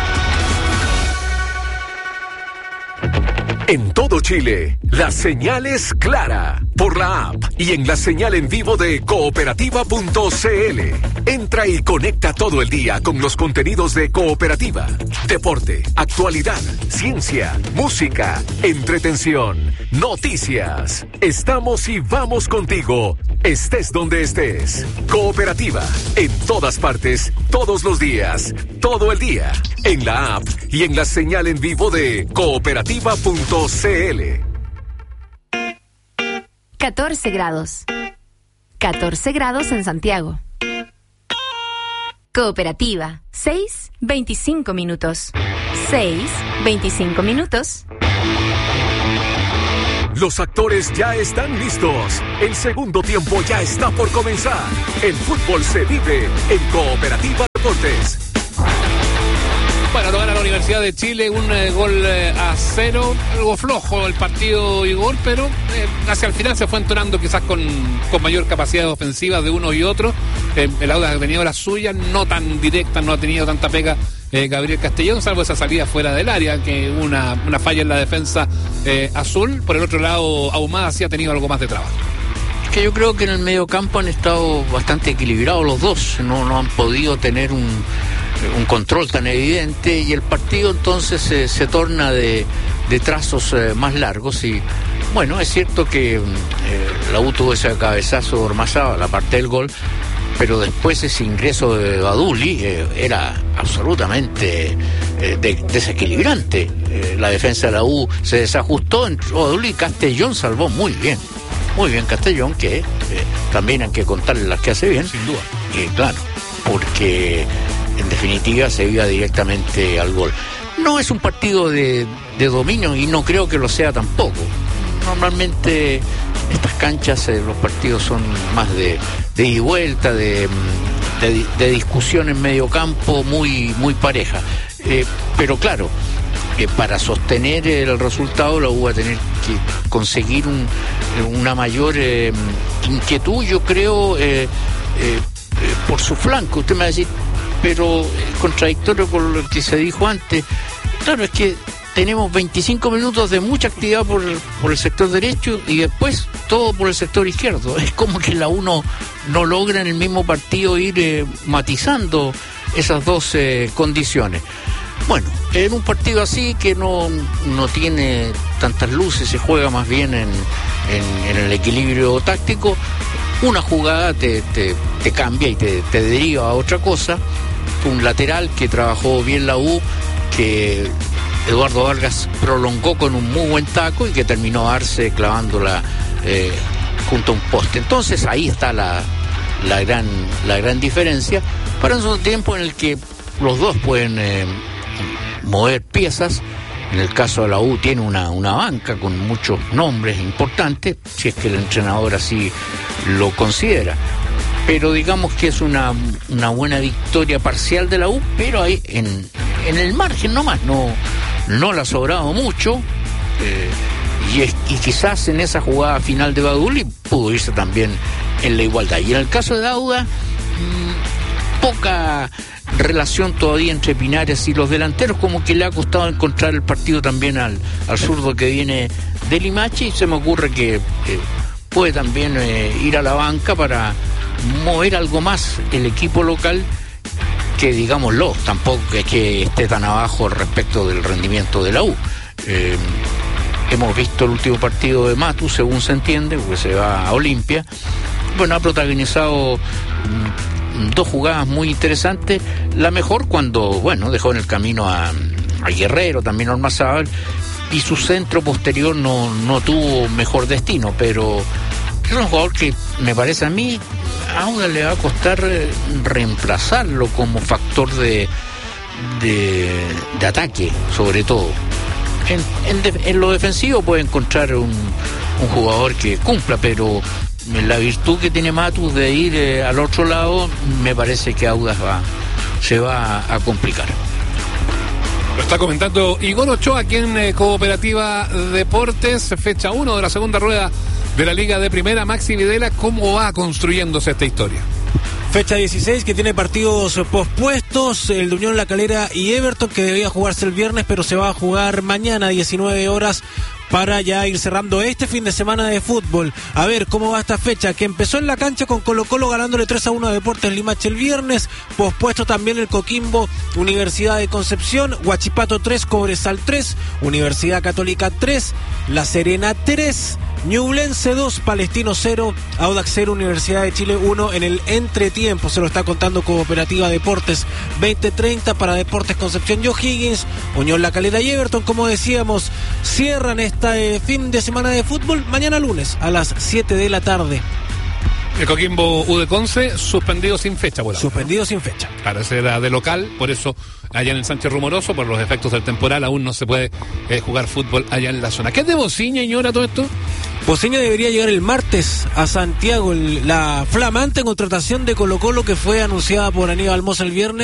En todo Chile, la señal es clara por la app y en la señal en vivo de cooperativa punto c l. Entra y conecta todo el día con los contenidos de Cooperativa. Deporte, actualidad, ciencia, música, entretención, noticias. Estamos y vamos contigo estés donde estés. Cooperativa, en todas partes, todos los días, todo el día, en la app y en la señal en vivo de cooperativa punto c l. catorce grados. catorce grados en Santiago. Cooperativa, seis, veinticinco minutos. seis, veinticinco minutos. Los actores ya están listos. El segundo tiempo ya está por comenzar. El fútbol se vive en Cooperativa Deportes. Bueno, lo gana la Universidad de Chile, un eh, gol eh, a cero, algo flojo el partido y gol, pero eh, hacia el final se fue entonando quizás con, con mayor capacidad ofensiva de uno y otro. Eh, el Audax ha tenido las suyas, no tan directas, no ha tenido tanta pega eh, Gabriel Castellón, salvo esa salida fuera del área, que una, una falla en la defensa eh, azul. Por el otro lado, Ahumada sí ha tenido algo más de trabajo. Que yo creo que en el medio campo han estado bastante equilibrados los dos, no, no han podido tener un, un control tan evidente y el partido entonces eh, se torna de, de trazos eh, más largos y bueno, es cierto que eh, la U tuvo ese cabezazo de Ormazábal, la parte del gol, pero después ese ingreso de Baduli eh, era absolutamente eh, de, desequilibrante. Eh, la defensa de la U se desajustó, entró Baduli y Castellón salvó muy bien. Muy bien Castellón, que eh, también hay que contarle las que hace bien. Sin duda. Y eh, claro, porque en definitiva se iba directamente al gol. No es un partido de, de dominio y no creo que lo sea tampoco. Normalmente estas canchas, eh, los partidos son más de, de ida y vuelta, de, de, de discusión en medio campo, muy, muy pareja. Eh, pero claro, que para sostener el resultado la U va a tener que conseguir un, una mayor eh, inquietud, yo creo, eh, eh, eh, por su flanco. Usted me va a decir, pero es contradictorio con lo que se dijo antes. Claro, es que tenemos veinticinco minutos de mucha actividad por, por el sector derecho y después todo por el sector izquierdo. Es como que la U no, no logra en el mismo partido ir eh, matizando esas dos eh, condiciones. Bueno, en un partido así que no, no tiene tantas luces, se juega más bien en, en, en el equilibrio táctico, una jugada te, te, te cambia y te, te deriva a otra cosa. Un lateral que trabajó bien la U, que Eduardo Vargas prolongó con un muy buen taco y que terminó Arce clavándola eh, junto a un poste. Entonces ahí está la, la, gran, la gran diferencia para un tiempo en el que los dos pueden eh, mover piezas. En el caso de la U tiene una, una banca con muchos nombres importantes, si es que el entrenador así lo considera. Pero digamos que es una, una buena victoria parcial de la U, pero ahí en, en el margen nomás, no, no le ha sobrado mucho. Eh, y, es, y quizás en esa jugada final de Baduli pudo irse también en la igualdad. Y en el caso de Dauda, mmm, poca relación todavía entre Pinares y los delanteros, como que le ha costado encontrar el partido también al, al zurdo que viene de Limache, y se me ocurre que eh, puede también eh, ir a la banca para mover algo más el equipo local, que digámoslo, tampoco es que esté tan abajo respecto del rendimiento de la U. Eh, hemos visto el último partido de Matu, según se entiende, porque se va a Olimpia. Bueno, ha protagonizado mmm, dos jugadas muy interesantes. La mejor cuando, bueno, dejó en el camino a, a Guerrero, también a Ormazábal, y su centro posterior no, no tuvo mejor destino, pero es un jugador que me parece a mí, a Audax le va a costar reemplazarlo como factor de, de, de ataque, sobre todo. En, en, de, en lo defensivo puede encontrar un, un jugador que cumpla, pero la virtud que tiene Matus de ir eh, al otro lado, me parece que Audax va, se va a, a complicar. Lo está comentando Igor Ochoa aquí en eh, Cooperativa Deportes, fecha uno de la segunda rueda de la Liga de Primera. Maxi Videla, ¿cómo va construyéndose esta historia? Fecha dieciséis, que tiene partidos pospuestos, el de Unión La Calera y Everton, que debía jugarse el viernes, pero se va a jugar mañana a diecinueve horas, para ya ir cerrando este fin de semana de fútbol. A ver cómo va esta fecha, que empezó en la cancha con Colo Colo ganándole tres a uno a Deportes Limache el viernes, pospuesto también el Coquimbo Universidad de Concepción, Huachipato tres, Cobresal tres, Universidad Católica tres, La Serena tres, Ñublense dos, Palestino cero, Audax cero, Universidad de Chile uno en el entretiempo. Se lo está contando Cooperativa Deportes. Veinte treinta para Deportes Concepción y O'Higgins. Unión La Calera y Everton, como decíamos, cierran este fin de semana de fútbol mañana lunes a las siete de la tarde. El Coquimbo U de Conce suspendido sin fecha, por ahora. Suspendido sin fecha. Claro, ese era de local, por eso allá en el Sánchez Rumoroso, por los efectos del temporal, aún no se puede eh, jugar fútbol allá en la zona. ¿Qué es de Bociña, señora, todo esto? Bociña debería llegar el martes a Santiago. El, la flamante contratación de Colo Colo que fue anunciada por Aníbal Mosa el viernes.